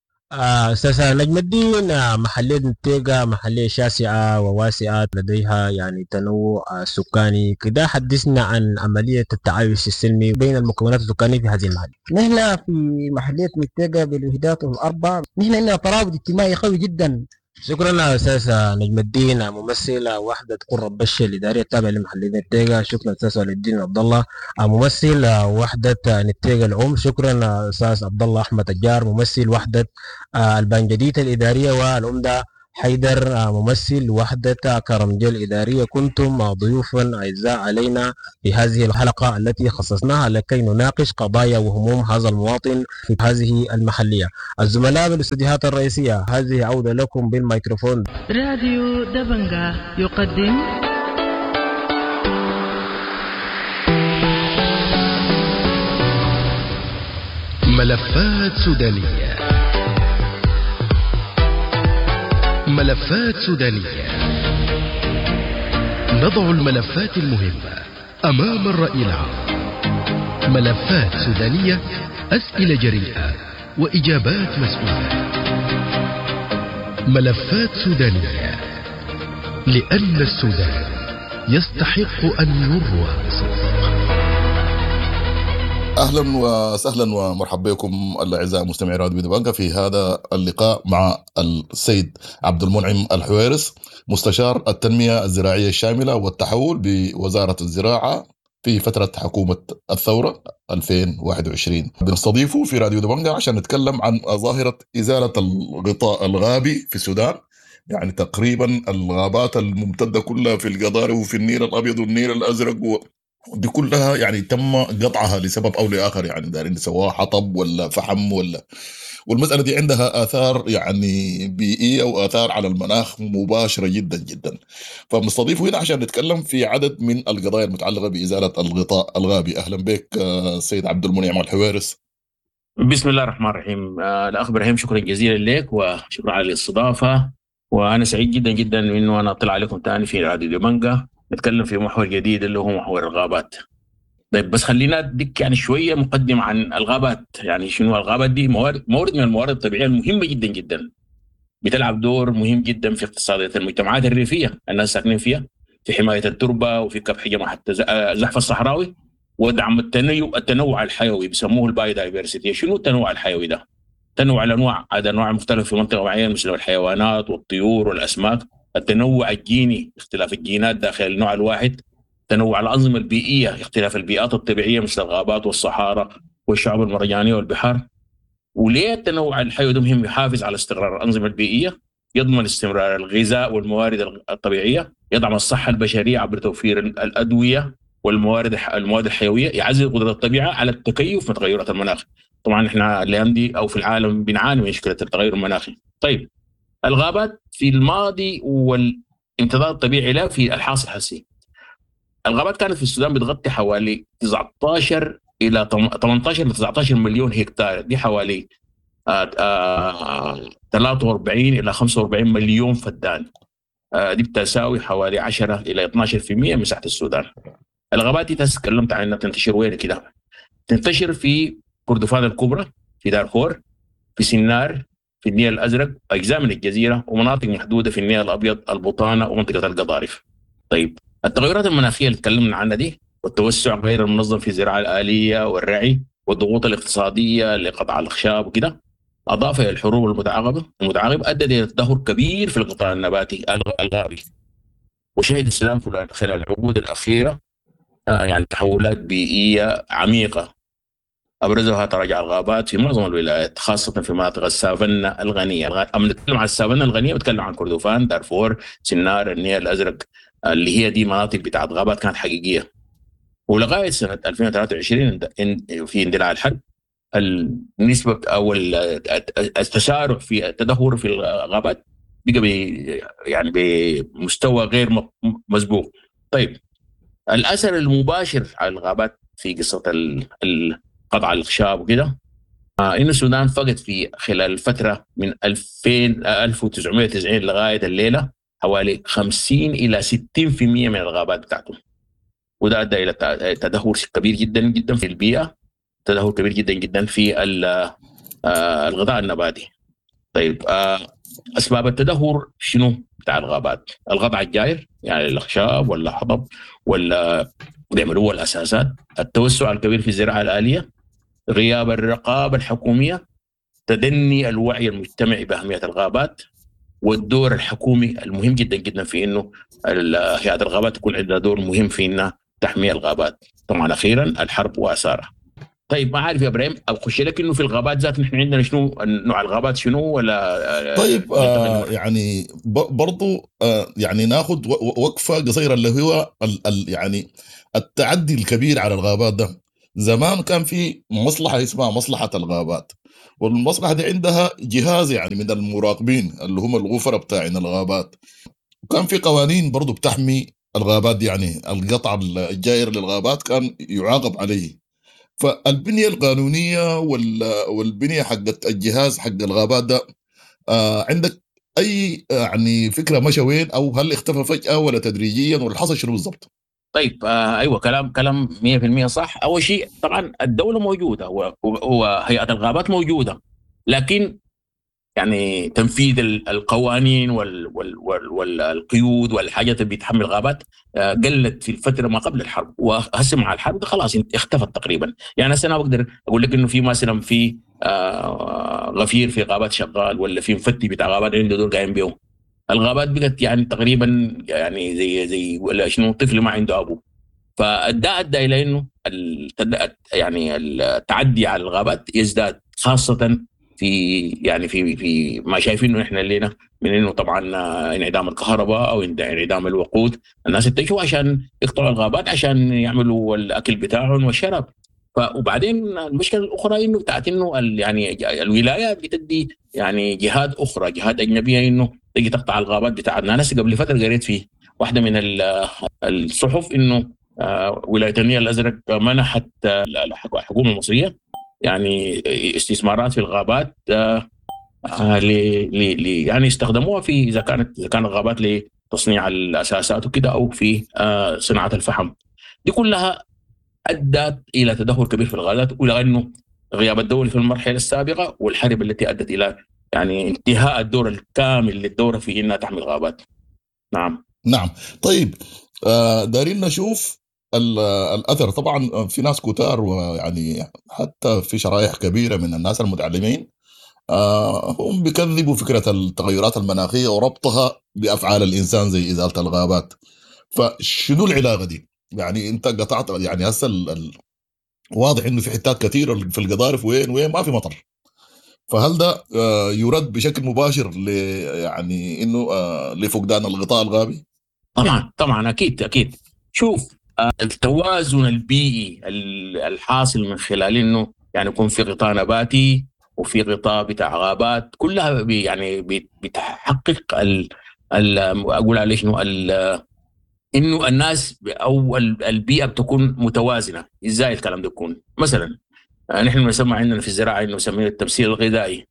Speaker 12: أستاذ آه نجم الدين، آه محلية نتيجة محلية شاسعة وواسعة لديها يعني تنوع آه سكاني، كده حدثنا عن عملية التعايش السلمي بين المكونات السكانية في هذه المحلية.
Speaker 15: نحن في محلية نتيجة بالوحدات الأربع نحن عندنا ترابط اجتماعي قوي جدا
Speaker 12: شكرا أستاذ نجم الدين ممثل وحدة قرة بشة الإدارية التابعة لمحلية نتيجة. شكرا أستاذ والد الدين عبد الله ممثل وحدة نتيجة الأم. شكرا أستاذ عبد الله أحمد الجار ممثل وحدة البنجديد الإدارية، والعمدة حيدر ممثل وحدة كرمجل الإدارية. كنتم ضيوفا أعزاء علينا في هذه الحلقة التي خصصناها لكي نناقش قضايا وهموم هذا المواطن في هذه المحلية. الزملاء بالاستديوهات الرئيسية، هذه عودة لكم بالميكروفون.
Speaker 16: راديو دبنجا يقدم
Speaker 17: ملفات سودانية. ملفات سودانية، نضع الملفات المهمة أمام الرأي العام. ملفات سودانية، أسئلة جريئة وإجابات مسؤولة. ملفات سودانية، لأن السودان يستحق أن يروى بصدق.
Speaker 18: أهلا وسهلا ومرحبا بكم الأعزاء مستمعي راديو دبنجا في هذا اللقاء مع السيد عبد المنعم الحويرس، مستشار التنمية الزراعية الشاملة والتحول بوزارة الزراعة في فترة حكومة الثورة ألفين وواحد وعشرين. بنستضيفه في راديو دبنجا عشان نتكلم عن ظاهرة إزالة الغطاء الغابي في السودان، يعني تقريبا الغابات الممتدة كلها في القضاري وفي النيل الأبيض والنيل الأزرق و دي كلها يعني تم قطعها لسبب أو لآخر، يعني دارين سواء حطب ولا فحم ولا، والمسألة دي عندها آثار يعني بيئية وآثار على المناخ مباشرة جدا جدا. فمستضيفه هنا عشان نتكلم في عدد من القضايا المتعلقة بإزالة الغطاء الغابي. أهلا بك السيد عبد المنعم الحويرس.
Speaker 19: بسم الله الرحمن الرحيم. الأخ إبراهيم، شكرا جزيلا لك وشكرا على الاستضافة، وأنا سعيد جدا جدا إنه أنا أطلع عليكم تاني في راديو دبنجا نتكلم في محور جديد اللي هو محور الغابات. طيب بس خلينا نديك يعني شوية مقدمة عن الغابات. يعني شنو الغابات دي؟ موارد مورد من الموارد الطبيعية المهمة جدا جدا، بتلعب دور مهم جدا في اقتصادية المجتمعات الريفية الناس ساكنين فيها، في حماية التربة وفي كبح جماعة الزحف الصحراوي ودعم التنوع التنوع الحيوي، بيسموه الباي دايفرسيتي. شنو التنوع الحيوي ده؟ تنوع الأنواع، هذا أنواع مختلفة في منطقة معينة مثل الحيوانات والطيور والأسماك. التنوع الجيني، اختلاف الجينات داخل النوع الواحد. تنوع الأنظمة البيئية، اختلاف البيئات الطبيعية مثل الغابات والصحارى والشعب المرجانية والبحار. وليه التنوع الحيوي ده مهم؟ يحافظ على استقرار الأنظمة البيئية، يضمن استمرار الغذاء والموارد الطبيعية، يدعم الصحة البشرية عبر توفير الأدوية والموارد المواد الحيوية، يعزز قدرة الطبيعة على التكيف مع تغيرات المناخ. طبعا احنا اللي عندي أو في العالم بنعاني من مشكلة التغير المناخي. طيب الغابات في الماضي والامتداد الطبيعي لها في الحاصل الحسي. الغابات كانت في السودان بتغطي حوالي تسعة عشر إلى ثمانية عشر إلى تسعة عشر مليون هكتار، دي حوالي آآ آآ ثلاثة وأربعين إلى خمسة وأربعين مليون فدان، دي بتساوي حوالي عشرة إلى اثنا عشر بالمئة من مساحة السودان. الغابات دي تكلمت عنها تنتشر وين كده؟ تنتشر في كردفان الكبرى، في دارفور، في سنار، في النيل الأزرق، أجزاء من الجزيرة، ومناطق محدودة في النيل الأبيض، البطانة ومنطقة القضارف. طيب التغيرات المناخية اللي تكلمنا عنها دي والتوسع غير المنظم في الزراعة الآلية والرعي والضغوط الاقتصادية لقطع الأخشاب وكده، أضافة إلى الحروب المتعاقبة المتعاقبة أدت إلى تدهور كبير في القطاع النباتي الغابي. وشهد السودان خلال العقود الأخيرة آه يعني تحولات بيئية عميقة أبرزها تراجع الغابات في معظم الولايات، خاصة في مناطق السافانا الغنية. أما نتكلم عن السافانا الغنية بتكلم عن كردفان، دارفور، سنار، النيل الأزرق، اللي هي دي مناطق بتاعت غابات كانت حقيقية. ولغاية سنة ألفين وثلاثة وعشرين في اندلاع الحد، النسبة أو التسارع في التدهور في الغابات بقى بي يعني بمستوى غير مسبوق. طيب الأثر المباشر على الغابات في قصة ال قطع الأخشاب وكده، آه إن السودان فقد في خلال الفترة من ألفين ألف وتسعمائة وتسعين لغاية الليلة حوالي خمسين إلى ستين بالمئة من الغابات بتاعته، وده أدى إلى تدهور كبير جدا جدا في البيئة، تدهور كبير جدا جدا في آه الغذاء النباتي. طيب آه أسباب التدهور شنو بتاع الغابات؟ القطع الجائر يعني الأخشاب ولا حطب ولا بيعملوا الأساسات، التوسع الكبير في الزراعة الآلية، غياب الرقابة الحكومية، تدني الوعي المجتمعي بأهمية الغابات، والدور الحكومي المهم جدا جدا في انه هيئة الغابات تكون عندها دور مهم في انها تحمي الغابات. طبعا اخيرا الحرب واثارها. طيب ما عارف يا ابراهيم اخش لك انه في الغابات ذات نحن عندنا شنو نوع الغابات شنو ولا
Speaker 18: طيب آه يعني برضو آه يعني ناخذ وقفه قصيره اللي هو ال ال يعني التعدي الكبير على الغابات ده. زمان كان في مصلحه اسمها مصلحه الغابات، والمصلحه دي عندها جهاز يعني من المراقبين اللي هم الغفره بتاعين الغابات، وكان في قوانين برضو بتحمي الغابات دي، يعني القطع الجائر للغابات كان يعاقب عليه. فالبنية القانونية والبنية حقت الجهاز حق الغابات ده آه عندك أي يعني فكرة مشى وين، أو هل اختفى فجأة ولا تدريجيا ولا حصل شنو بالضبط؟
Speaker 19: طيب آه أيوة كلام كلام مية في المية صح. أول شيء طبعا الدولة موجودة وهيئة الغابات موجودة، لكن يعني تنفيذ القوانين وال وال وال والقيود والحاجات اللي بتحمي الغابات قلت في الفتره ما قبل الحرب، وهسه مع الحرب خلاص اختفت تقريبا. يعني هسه انا بقدر اقول لك انه في مثلا في غفير في غابات شغال، ولا في مفتي بتاع غابات عنده دور قايم بيهم. الغابات بقت يعني تقريبا يعني زي زي ولا شنو طفل ما عنده ابوه. فده ادى الى انه يعني التعدي على الغابات يزداد، خاصه في يعني في في ما شايفينه احنا لينا من انه طبعا انعدام الكهرباء او انعدام الوقود. الناس اتجهوا عشان يقطعوا الغابات عشان يعملوا الاكل بتاعهم والشراب. وبعدين المشكله الاخرى انه بتاعت انه يعني الولايه بتدي يعني جهات اخرى، جهات اجنبيه، انه تجي تقطع الغابات بتاعتنا. انا قبل فتره قريت في واحده من الصحف انه ولايه النيل الازرق منحت الحكومه المصريه يعني استثمارات في الغابات آه آه لي لي يعني استخدموها في اذا كانت اذا كانت الغابات لتصنيع الاساسات وكده، او في آه صناعه الفحم. دي كلها ادت الى تدهور كبير في الغابات، والى انه غياب الدولة في المرحله السابقه والحرب التي ادت الى يعني انتهاء الدور الكامل للدوله في انها تحمي الغابات. نعم
Speaker 18: نعم. طيب آه دارين نشوف الأثر. طبعا في ناس كتار ويعني حتى في شرائح كبيرة من الناس المتعلمين آه هم بيكذبوا فكرة التغيرات المناخية وربطها بأفعال الإنسان زي إزالة الغابات. فشنو العلاقة دي؟ يعني أنت قطعت يعني هسه واضح إنه في حتات كثيرة في القضارف وين وين ما في مطر، فهل ده آه يرد بشكل مباشر ل يعني إنه آه لفقدان الغطاء الغابي؟
Speaker 19: طبعا طبعا أكيد أكيد. شوف التوازن البيئي الحاصل من خلال انه يعني يكون في غطاء نباتي وفي غطاء بتاع غابات، كلها بي يعني بتحقق ال ال اقول عليه شنو انه الناس او البيئه بتكون متوازنه. ازاي الكلام ده يكون؟ مثلا نحن بنسمع عندنا في الزراعه انه نسميه التمثيل الغذائي.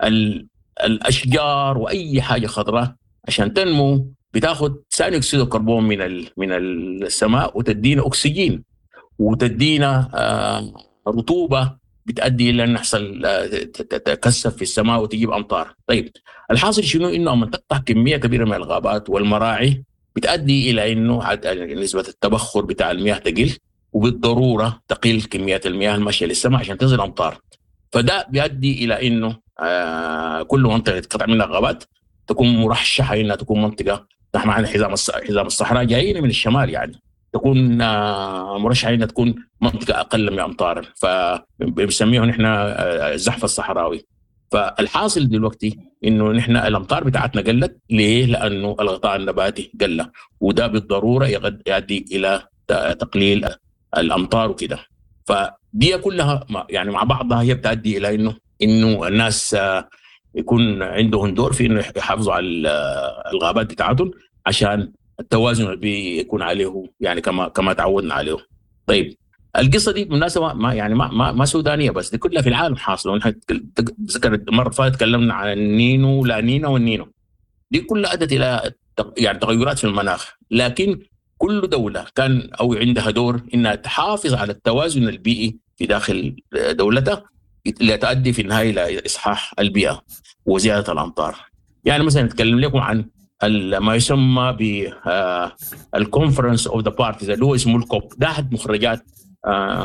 Speaker 19: الاشجار واي حاجه خضراء عشان تنمو بتاخذ ثاني اكسيد الكربون من من السماء وتدينا اكسجين وتدينا آه رطوبه بتؤدي الى ان يحصل آه تتكثف في السماء وتجيب امطار. طيب الحاصل شنو؟ انه لما تقطع كميه كبيره من الغابات والمراعي بتؤدي الى انه نسبه التبخر بتاع المياه تقل، وبالضروره تقل كميات المياه الماشيه للسماء عشان تنزل امطار. فده بيؤدي الى انه آه كل منطقه تقطع منها غابات تكون مرشحه انها تكون منطقه نحن معنا حزام حزام الصحراء جايين من الشمال، يعني تكون مرشحه انها تكون منطقه اقل من امطار، فبنسميه نحن الزحف الصحراوي. فالحاصل دلوقتي انه نحن الامطار بتاعتنا قلت. ليه؟ لانه الغطاء النباتي قل، وده بالضروره يؤدي الى تقليل الامطار وكده. فدي كلها يعني مع بعضها هي بتؤدي الى انه انه الناس يكون عندهم دور في انه يحافظوا على الغابات بتاعتهم عشان التوازن البيئي يكون عليه يعني كما كما تعودنا عليه. طيب القصه دي بالمناسبه ما يعني ما ما, ما سودانيه بس، دي كلها في العالم حاصله. ونحن ذكرت مره فاتت تكلمنا عن النينو لا نينا والنينو. دي كلها ادت الى يعني تغيرات في المناخ، لكن كل دوله كان او عندها دور انها تحافظ على التوازن البيئي في داخل دولتها لتؤدي في النهايه الى اصحاح البيئه وزياده الامطار. يعني مثلا نتكلم لكم عن ما يسمى بالكونفرنس اوف ذا بارتيز اللي هو اسمه الكوب. ده احد مخرجات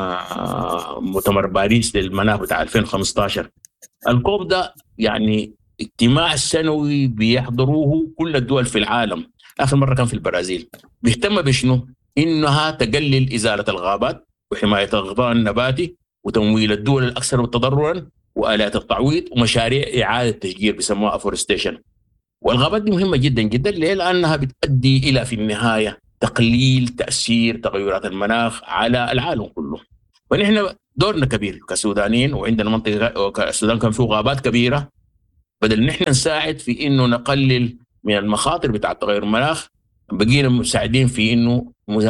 Speaker 19: مؤتمر باريس للمناخ بتاع ألفين وخمسة عشر. الكوب ده يعني اجتماع سنوي بيحضروه كل الدول في العالم، آخر مرة كان في البرازيل، بيهتم بشنو؟ إنها تقلل إزالة الغابات وحماية الغطاء النباتي وتمويل الدول الأكثر تضرراً وآلات التعويض ومشاريع إعادة تشجير بيسموها أفورستيشن. والغابات دي مهمة جدا جدا ليه؟ لأنها بتؤدي إلى في النهاية تقليل تأثير تغيرات المناخ على العالم كله. ونحن دورنا كبير كسودانيين، وعندنا منطقة السودان كان فيه غابات كبيرة، بدل نحن نساعد في إنه نقلل من المخاطر بتاع تغير المناخ، بقينا مساعدين في إنه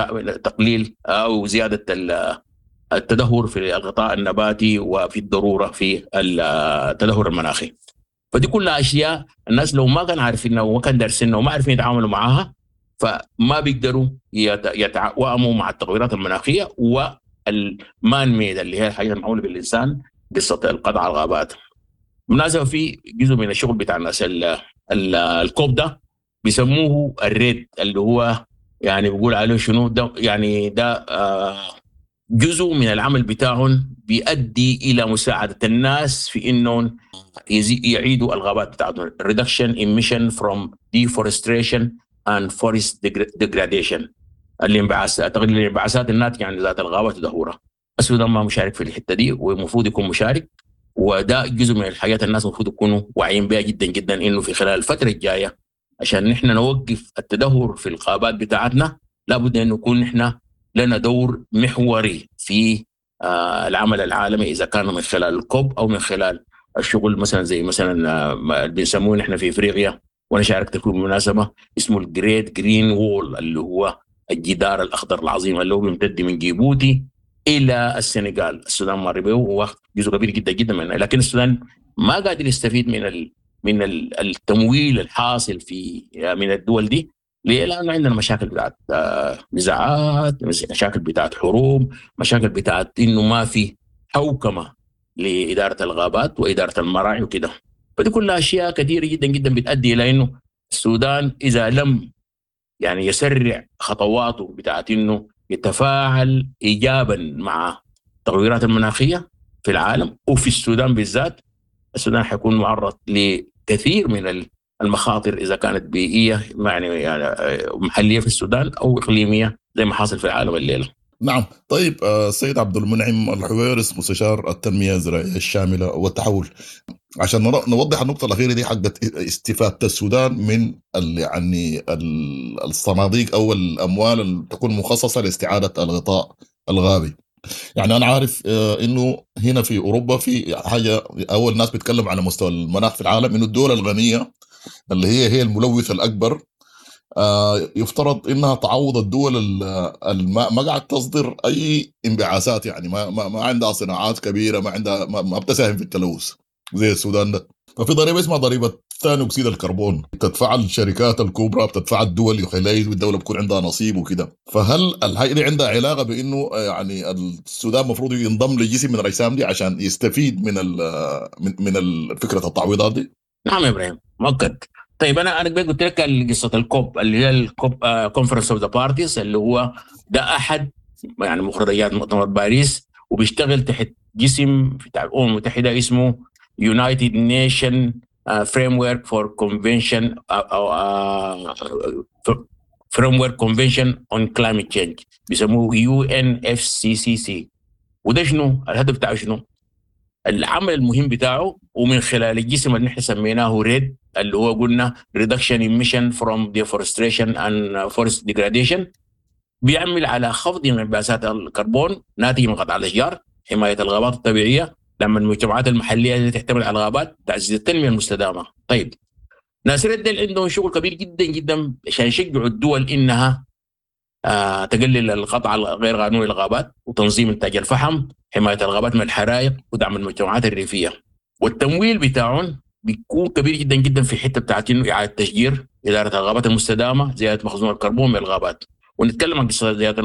Speaker 19: تقليل أو زيادة التدهور في الغطاء النباتي وفي الضرورة في التدهور المناخي. فدي كلها أشياء الناس لو ما كان عارفينها وما كان دارسينها وما عارفين يتعاملوا معها فما بيقدروا يتعاونوا مع التغيرات المناخية والمان ميد اللي هي الحاجة المعمولة بالإنسان، قصة القطع على الغابات. مناسبة في جزء من الشغل بتاع الناس الكوب ده بيسموه الريد، اللي هو يعني بيقول عليه شنو ده، يعني ده آه جزء من العمل بتاعهم بيؤدي إلى مساعدة الناس في إنهم يعيدوا الغابات بتاعتهم. reduction emission from deforestation and forest degradation، الانبعاثات، تقليل الانبعاثات الناتجة عن ذات الغابات وتدهورها. السودان ما مشارك في الحتة دي ومفروض يكون مشارك، وده جزء من الحاجات الناس المفروض يكونوا واعيين بها جدا جدا، إنه في خلال الفترة الجاية عشان نحن نوقف التدهور في الغابات بتاعتنا لابد أن نكون نحن لنا دور محوري في آه العمل العالمي، إذا كان من خلال الكوب أو من خلال الشغل مثلا زي مثلا آه بنسموه نحن في إفريقيا، وأنا شاركت في مناسبة اسمه الجريت جرين وول، اللي هو الجدار الأخضر العظيم اللي هو بيمتد من جيبوتي إلى السنغال. السودان مر به وهو جزء كبير جدا جدا منه، لكن السودان ما قادر يستفيد من ال من التمويل الحاصل في من الدول دي. ليه؟ لأنه عندنا مشاكل بتاعت نزاعات، مشاكل بتاعت حروب، مشاكل بتاعت إنه ما في حوكمة لإدارة الغابات وإدارة المراعي وكده. فدي كلها أشياء كثيرة جدا جدا بتؤدي إلى إنه السودان إذا لم يعني يسرع خطواته بتاعت إنه يتفاعل إيجابا مع التغيرات المناخية في العالم وفي السودان بالذات، السودان حيكون معرض لكثير من المخاطر إذا كانت بيئية يعني محلية في السودان أو إقليمية زي ما حاصل في العالم الليلة.
Speaker 18: نعم. طيب السيد عبد المنعم الحويرس، مستشار التنمية الزراعية الشاملة والتحول، عشان نوضح النقطة الأخيرة دي حقت استفادة السودان من يعني الصناديق أو الأموال اللي تكون مخصصة لاستعادة الغطاء الغابي. يعني أنا عارف إنه هنا في أوروبا في حاجة، أول ناس بيتكلم على مستوى المناخ في العالم، إنه الدول الغنية اللي هي هي الملوث الأكبر يفترض إنها تعوض الدول اللي ما قاعد تصدر أي انبعاثات، يعني ما ما, ما عندها صناعات كبيرة، ما عندها ما, ما بتساهم في التلوث زي السودان ده. ففي ضريبة اسمها ضريبة ثاني أكسيد الكربون بتدفع الشركات الكبرى، بتدفع الدول يخليه والدولة بتكون عندها نصيب وكده. فهل الحاجة دي عندها علاقة بإنه يعني السودان مفروض ينضم لجسم من الأجسام دي عشان يستفيد من من من فكرة التعويضات دي؟
Speaker 19: نعم يا إبراهيم، مؤكد. طيب أنا أنا قلت لك قصة الكوب اللي هي الكوب كونفرنس أوف ذا بارتيز، اللي هو ده أحد يعني مخرجات مؤتمر باريس، وبيشتغل تحت جسم بتاع الأمم المتحدة اسمه United Nation uh, Framework for Convention uh, uh, Framework Convention on Climate Change، بيسموه يو إن إف سي سي سي. وده شنو الهدف بتاعه؟ شنو العمل المهم بتاعه؟ ومن خلال الجسم اللي نحن سميناه ريد، اللي هو قلنا Reduction Emission from Deforestation and Forest Degradation، بيعمل على خفض انبعاثات الكربون ناتج من قطع الأشجار، حماية الغابات الطبيعية، لما المجتمعات المحلية اللي تعتمد على الغابات، تعزيز التنمية المستدامة. طيب ناس ريد عندهم شغل كبير جدا جدا عشان يشجعوا الدول إنها آه تقلل القطع غير قانوني للغابات، وتنظيم إنتاج الفحم، حماية الغابات من الحرائق، ودعم المجتمعات الريفية. والتمويل بتاعهم بيكون كبير جدا جدا في حتة بتاعت إنه إعادة تشجير، إدارة الغابات المستدامة، زيادة مخزون الكربون من الغابات. ونتكلم عن قصة زيادة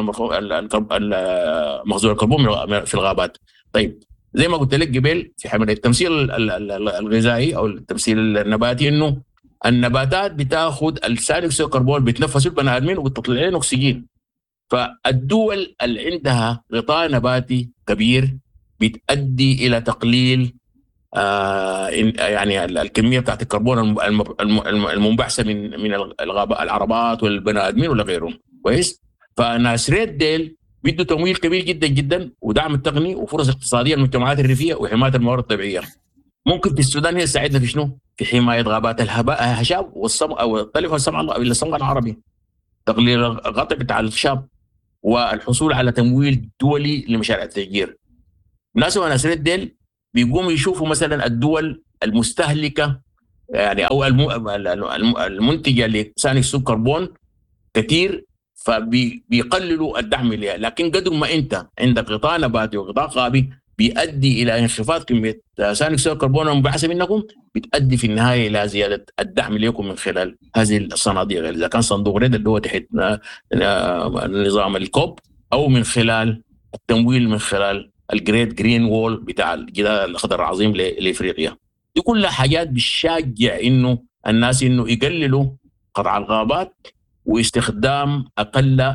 Speaker 19: مخزون الكربون في الغابات. طيب زي ما قلت لك قبل في حملة التمثيل الغذائي أو التمثيل النباتي، إنه النباتات بتاخد ثاني أكسيد الكربون بتنفسه البني آدمين وبتطلع لنا أكسجين. فالدول اللي عندها غطاء نباتي كبير بتؤدي إلى تقليل آه يعني الكميه بتاعت الكربون المنبعثه من من الغابات العربات والبني ادمين ولا غيرهم. كويس. فناس ريد ديل بيدوا تمويل كبير جدا جدا ودعم التقني وفرص اقتصاديه للمجتمعات الريفيه وحمايه الموارد الطبيعيه. ممكن في السودان هي تساعدنا في شنو؟ في حمايه غابات الهشاب والصم او الطلف والصمغ الصمغ العربي، تقليل الغطاء بتاع الشاب، والحصول على تمويل دولي لمشاريع التشجير. ناس وناس ريد ديل بيقوموا يشوفوا مثلا الدول المستهلكه يعني او المنتجه لثاني اكسيد الكربون كثير، فبيقللوا الدعم لها. لكن قدر ما انت عندك غطاء نباتي وغطاء غابي بيؤدي الى انخفاض كميه ثاني اكسيد الكربون المنبعثه منكم، بتؤدي في النهايه الى زياده الدعم لكم من خلال هذه الصناديق، اذا كان صندوق ريد اللي هو تحت نظام الكوب، او من خلال التمويل من خلال الجريت جرين وول بتاع الجدار الاخضر العظيم لافريقيا. دي كلها حاجات بتشجع انه الناس انه يقللوا قطع الغابات واستخدام اقل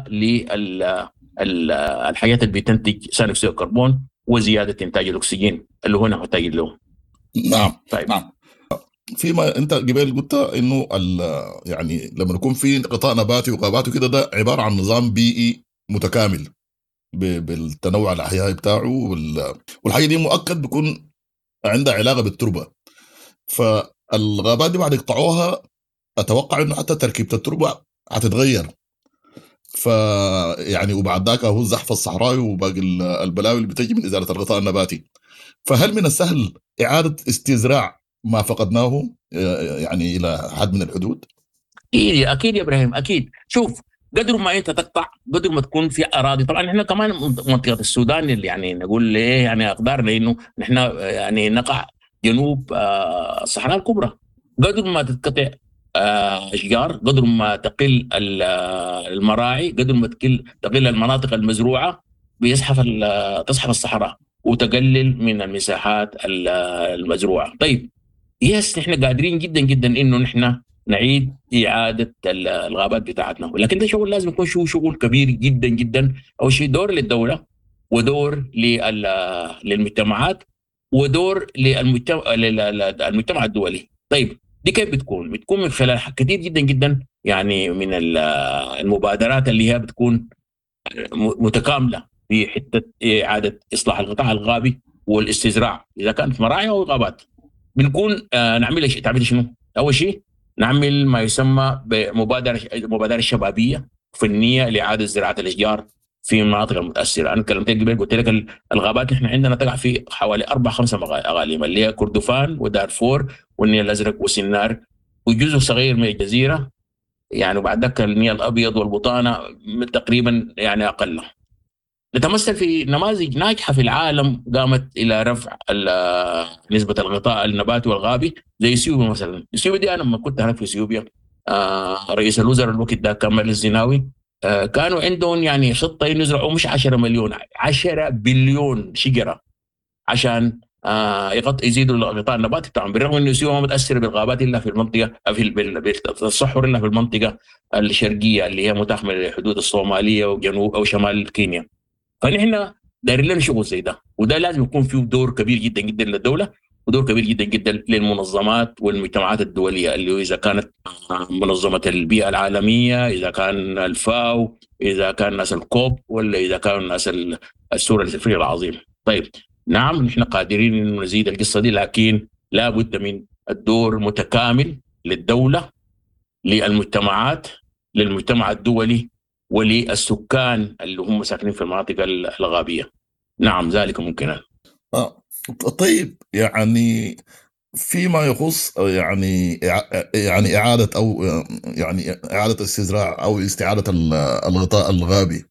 Speaker 19: للحاجات اللي بتنتج ثاني اكسيد الكربون وزياده انتاج الاكسجين اللي هو محتاج له.
Speaker 18: نعم.
Speaker 19: طيب.
Speaker 18: نعم. فيما انت قبل قلت انه يعني لما يكون في غطاء نباتي وغابات وكده ده عباره عن نظام بيئي متكامل بالتنوع الاحيائي بتاعه، والحاجه دي مؤكد بيكون عندها علاقه بالتربه. فالغابات دي بعد يقطعوها اتوقع انه حتى تركيبه التربه هتتغير، فيعني وبعد ذاك هو الزحف الصحراوي وباقي البلاوي اللي بتجي من ازاله الغطاء النباتي. فهل من السهل اعاده استزراع ما فقدناه يعني الى حد من الحدود؟
Speaker 19: اكيد اكيد يا ابراهيم، اكيد. شوف، قدر ما انت تقطع قدر ما تكون في اراضي. طبعا احنا كمان منطقه السودان اللي يعني نقول ليه يعني اقدارنا انه نحن يعني نقع جنوب الصحراء الكبرى. قدر ما تتقطع اشجار، قدر ما تقل المراعي، قدر ما تقل تقل المناطق المزروعه، بيزحف تصحف الصحراء وتقلل من المساحات المزروعه. طيب يس نحن قادرين جدا جدا انه نحن نعيد إعادة الغابات بتاعتنا، ولكن ده شغل لازم يكون شو شغل كبير جدا جدا. أو شيء دور للدولة ودور للمجتمعات ودور للمجتمع الدولي. طيب دي كيف بتكون؟ بتكون من خلال كثير جدا جدا يعني من المبادرات اللي هي بتكون متكاملة في حتة إعادة إصلاح القطاع الغابي والاستزراع إذا كانت مراعي أو غابات. بنكون نعمل شيء تعمل شنو؟ أول شيء نعمل ما يسمى بمبادرة مبادرة شبابية فنية لإعادة زراعة الأشجار في المناطق المتأثرة. أنا كلمت قبل قلت لك الغابات نحن عندنا تقع في حوالي أربع خمسة أقاليم اللي هي كردفان ودارفور والنيل الأزرق وسنار وجزء صغير من الجزيرة يعني، وبعد ذلك النيل الأبيض والبطانة تقريبا يعني أقل. نتمثل في نماذج ناجحة في العالم قامت إلى رفع نسبة الغطاء النباتي والغابي زي اثيوبيا مثلا. اثيوبيا دي أنا لما كنت هناك في اثيوبيا آه رئيس الوزراء الوقت ده كمال الزناوي آه كانوا عندهم يعني خطة يزرعوا مش عشرة مليون عشرة بليون شجرة عشان آه يغط يزيدوا الغطاء النباتي بتاعهم، بالرغم إنه اثيوبيا ما متأثرة بالغابات إلا في المنطقة في الصحراء إلا في المنطقة الشرقية اللي هي متاحة من الحدود الصومالية وجنوب أو شمال كينيا. فنحن دايرين لنا شغل زي ده، وده لازم يكون فيه دور كبير جدا جدا للدولة ودور كبير جدا جدا للمنظمات والمجتمعات الدولية اللي إذا كانت منظمة البيئة العالمية، إذا كان الفاو، إذا كان ناس الكوب، ولا إذا كان ناس السورة الإفريقية العظيم. طيب نعم نحن قادرين إنه نزيد القصة دي، لكن لا بد من الدور متكامل للدولة للمجتمعات للمجتمع الدولي وللسكان اللي هم ساكنين في المناطق الغابية. نعم ذلك ممكن.
Speaker 18: آه. طيب يعني فيما يخص يعني يعني إعادة أو يعني إعادة استزراع أو استعادة الغطاء الغابي،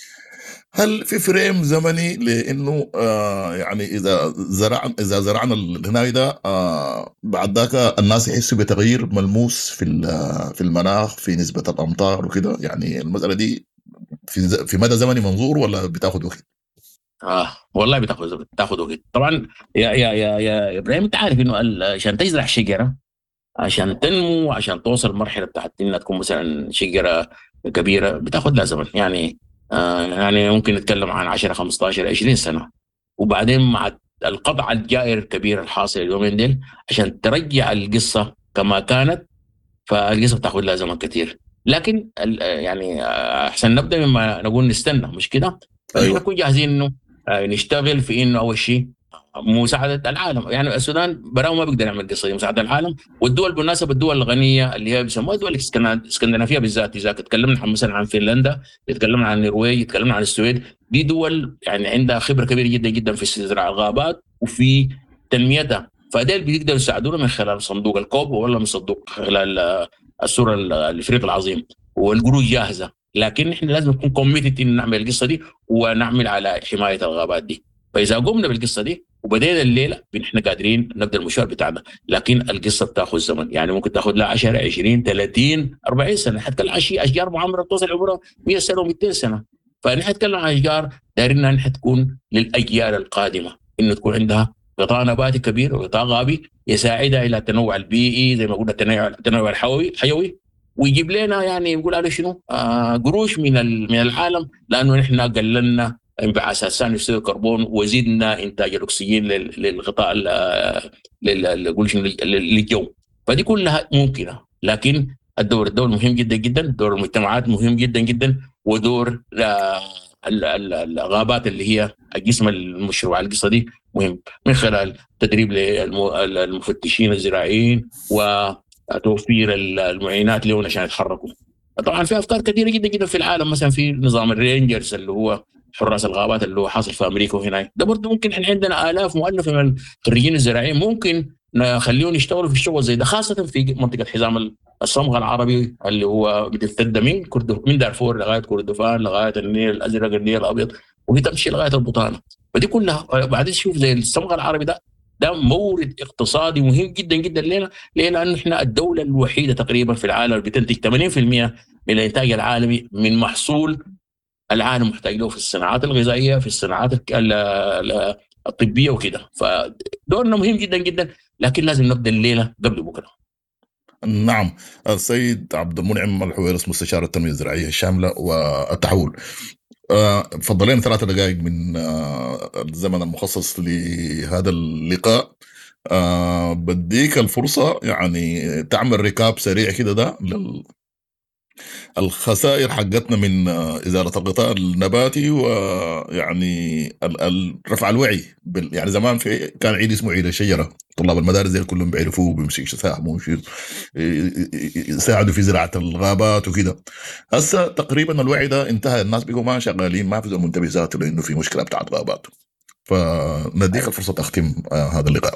Speaker 18: هل في فريم زمني لأنه آه يعني إذا زرعنا إذا زرعنا الهناي ده آه بعد ذاك الناس يحسوا بتغيير ملموس في في المناخ في نسبة الأمطار وكده؟ يعني المسألة دي في في مدى زمني منظور ولا بتاخد وقت؟
Speaker 19: آه والله بتاخد بتاخد وقت طبعا يا يا يا يا إبراهيم. أنت عارف إنه عشان تزرع شجرة عشان تنمو عشان توصل مرحلة بتاعت إنها تكون مثلا شجرة كبيرة بتاخد لها زمن يعني آه يعني ممكن نتكلم عن عشرة خمستاشر عشرين سنة، وبعدين مع القطع الجائر الكبير الحاصل اليومين ديل عشان ترجع القصة كما كانت، فالقصة بتاخد لها زمن كثير. لكن يعني أحسن نبدأ مما نقول نستنى، مش كده؟
Speaker 18: أيوة.
Speaker 19: نكون جاهزين إنه نشتغل في إنه أول شيء مساعدة العالم. يعني السودان براو ما بيقدر يعمل قصة مساعدة العالم، والدول بالمناسبة الدول الغنية اللي هي بيسموها الدول الاسكندنافية بالذات، إذا تكلمنا مثلا عن فنلندا، تكلمنا عن النرويج، تكلمنا عن السويد، دي دول يعني عندها خبرة كبيرة جدا جدا في زراعة الغابات وفي تنميتها، فديل بيقدروا يساعدونا من خلال صندوق الكوب ولا من صندوق خلال السورة الإفريقي العظيم، والقروض جاهزة. لكن إحنا لازم نكون كوميتد إن نعمل القصة دي ونعمل على حماية الغابات دي. فإذا قمنا بالقصة دي وبدينا الليلة إحنا قادرين نبدأ المشوار بتاعنا، لكن القصة بتاخذ زمن، يعني ممكن تاخذ لها عشرة عشرين ثلاثين أربعين سنة. حتى العشي أشجار معمرة توصل عمرها مئة سنة ومئتين سنة، فنحن نتكلم عن أشجار دايرين نحن تكون للأجيال القادمة، إنه تكون عندها غطاء نباتي كبير وغطاء غابي يساعدها إلى التنوع البيئي زي ما قلنا التنوع التنوع الحيوي حيوي، ويجيب لنا يعني يقول على شنو آه قروش من من العالم، لأنه نحن قللنا انبعاثات ثاني أكسيد الكربون وزيدنا إنتاج الأكسجين للغطاء للجو. فدي كلها ممكنة، لكن الدور الدول مهم جدا جدا، دور المجتمعات مهم جدا جدا، ودور الغابات اللي هي الجسم المشروع على القصة دي مهم، من خلال تدريب للمفتشين الزراعيين وتوفير المعينات لهم عشان يتحركوا. طبعا في أفكار كثيرة جدا جدا في العالم، مثلا في نظام الرينجرز اللي هو حراس الغابات اللي هو حاصل في أمريكا وهنا، ده برضه ممكن احنا عندنا آلاف مؤلفة من الخريجين الزراعيين ممكن نخليهم يشتغلوا في الشغل زي ده، خاصة في منطقة حزام الصمغ العربي اللي هو بتمتد من كردف من دارفور لغاية كردفان لغاية النيل الأزرق النيل الأبيض وهي تمشي لغاية البطانة. فدي كلها بعدين شوف زي الصمغ العربي ده ده مورد اقتصادي مهم جدا جدا لنا، لأن احنا الدولة الوحيدة تقريبا في العالم بتنتج ثمانين بالمئة من الإنتاج العالمي من محصول العالم محتاج له في الصناعات الغذائية، في الصناعات الطبية وكده. فدورنا مهم جدا جدا، لكن لازم نبدأ الليلة قبل بكرة.
Speaker 18: نعم. السيد عبد المنعم الحويرس مستشار التنمية الزراعية الشاملة والتحول، فضلين ثلاثة دقائق من الزمن المخصص لهذا اللقاء، بديك الفرصة يعني تعمل ركاب سريع كده ده الخسائر حقتنا من إزالة الغطاء النباتي، ويعني رفع الوعي. يعني زمان في كان عيد اسمه عيد الشجرة، طلاب المدارس زي كلهم بيعرفوه، بيمسكوا يساهموا يساعدوا في زراعة الغابات وكده. هسه تقريبا الوعي ده انتهى، الناس بيقوا ما شغالين، ما في زي منتبه ذاته لأنه في مشكلة بتاعت غابات. فنديك الفرصة تختم هذا اللقاء.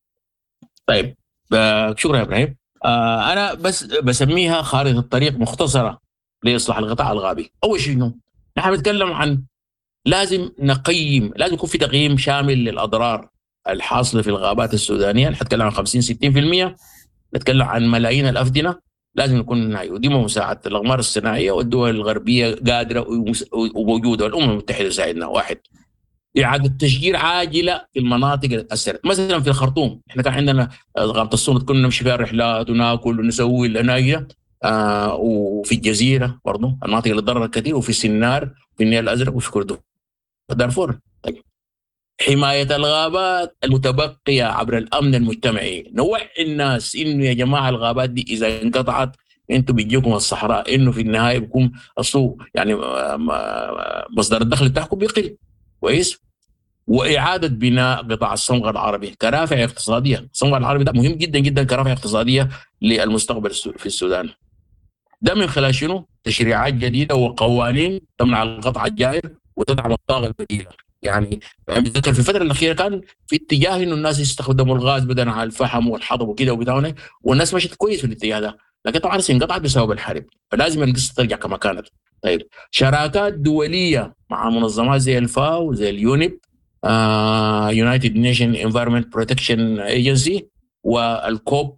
Speaker 19: طيب شكرا يا إبراهيم. آه أنا بس بسميها خارطة الطريق مختصرة لإصلاح الغطاء الغابي. أول شيء نحن نتكلم عن لازم نقيم، لازم يكون في تقييم شامل للأضرار الحاصلة في الغابات السودانية. نتكلم عن خمسين ستين بالمئة، نتكلم عن ملايين الأفدنة، لازم نكون ودي مساعدة الأقمار الصناعية والدول الغربية قادرة وموجودة، والأمم المتحدة تساعدنا. واحد، إعادة تشجير عاجلة في المناطق اللي تأثرت، مثلا في الخرطوم إحنا كان عندنا غابة الصمت كنا نمشي فيها رحلات وناكل ونسوي الأناجة، آه وفي الجزيرة برضو المناطق اللي ضررت كثير، وفي سنار في النيل الأزرق وفي كردفان دارفور. طيب حماية الغابات المتبقية عبر الأمن المجتمعي، نوعي الناس إنه يا جماعة الغابات دي إذا انقطعت انتوا بيجيكم الصحراء، إنه في النهاية بيكون أصله يعني مصدر الدخل بتاعكم بيقل كويس. وإعادة بناء قطاع الصمغ العربي كرافع اقتصادية. الصمغ العربي ده مهم جدا جدا كرافع اقتصادية للمستقبل في السودان، ده من خلال شنو؟ تشريعات جديدة وقوانين تمنع القطع الجائر وتدعم الطاقة البديلة. يعني بذكر في الفترة الأخيرة كان في اتجاه إنه الناس يستخدموا الغاز بدلا على الفحم والحطب وكده وبتاعنا، والناس مشت كويس في الاتجاه ده، لكن طبعا انقطعت بسبب الحرب، فلازم القصة ترجع كما كانت. طيب شراكات دولية مع منظمات زي الفاو زي اليونيب، يونايتد نيشن انفايرمنت بروتكشن ايجنسي والكوب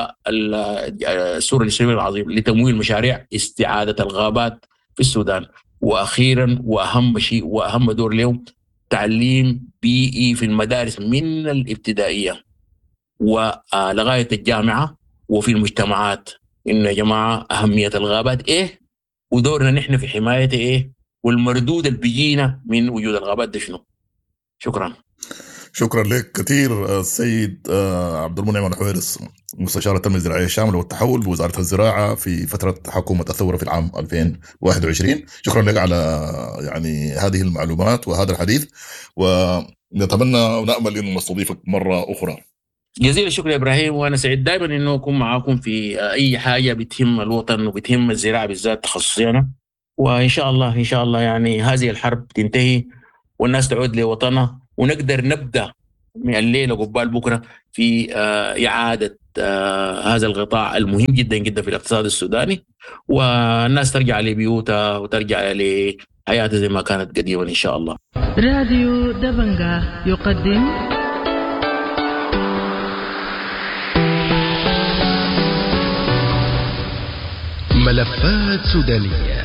Speaker 19: والسور الإسلامي العظيم لتمويل مشاريع استعادة الغابات في السودان. وأخيرا وأهم شيء وأهم دور اليوم تعليم بيئي في المدارس من الابتدائية ولغاية الجامعة وفي المجتمعات، إن يا جماعة أهمية الغابات إيه ودورنا نحن في حمايته إيه، والمردود اللي بيجينا من وجود الغابات ده شنو. شكرا.
Speaker 18: شكرا لك كثير السيد عبد المنعم الحويرس، مستشار التنمية الزراعية الشاملة والتحول بوزارة الزراعة في فترة حكومة الثورة في العام ألفين وواحد وعشرين. شكرا لك على يعني هذه المعلومات وهذا الحديث، ونتمنى ونأمل أن نستضيفك مرة أخرى.
Speaker 19: جزيل الشكر يا إبراهيم، وأنا سعيد دائما أنه أكون معاكم في أي حاجة بتهم الوطن وبتهم الزراعة بالذات تخصصينا، وإن شاء الله إن شاء الله يعني هذه الحرب تنتهي والناس تعود لوطنها، ونقدر نبدأ من الليلة قبال بكرة في إعادة هذا القطاع المهم جدا جدا في الاقتصاد السوداني، والناس ترجع لبيوتها وترجع لحياتها زي ما كانت قديما إن شاء الله.
Speaker 16: راديو دبنجا يقدم
Speaker 17: ملفات سودانية.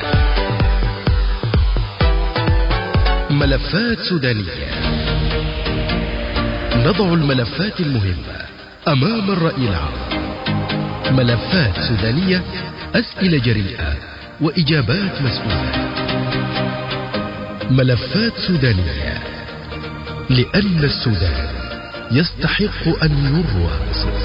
Speaker 17: ملفات سودانية، نضع الملفات المهمة أمام الرأي العام. ملفات سودانية، أسئلة جريئة وإجابات مسؤولة. ملفات سودانية، لأن السودان يستحق أن يروى.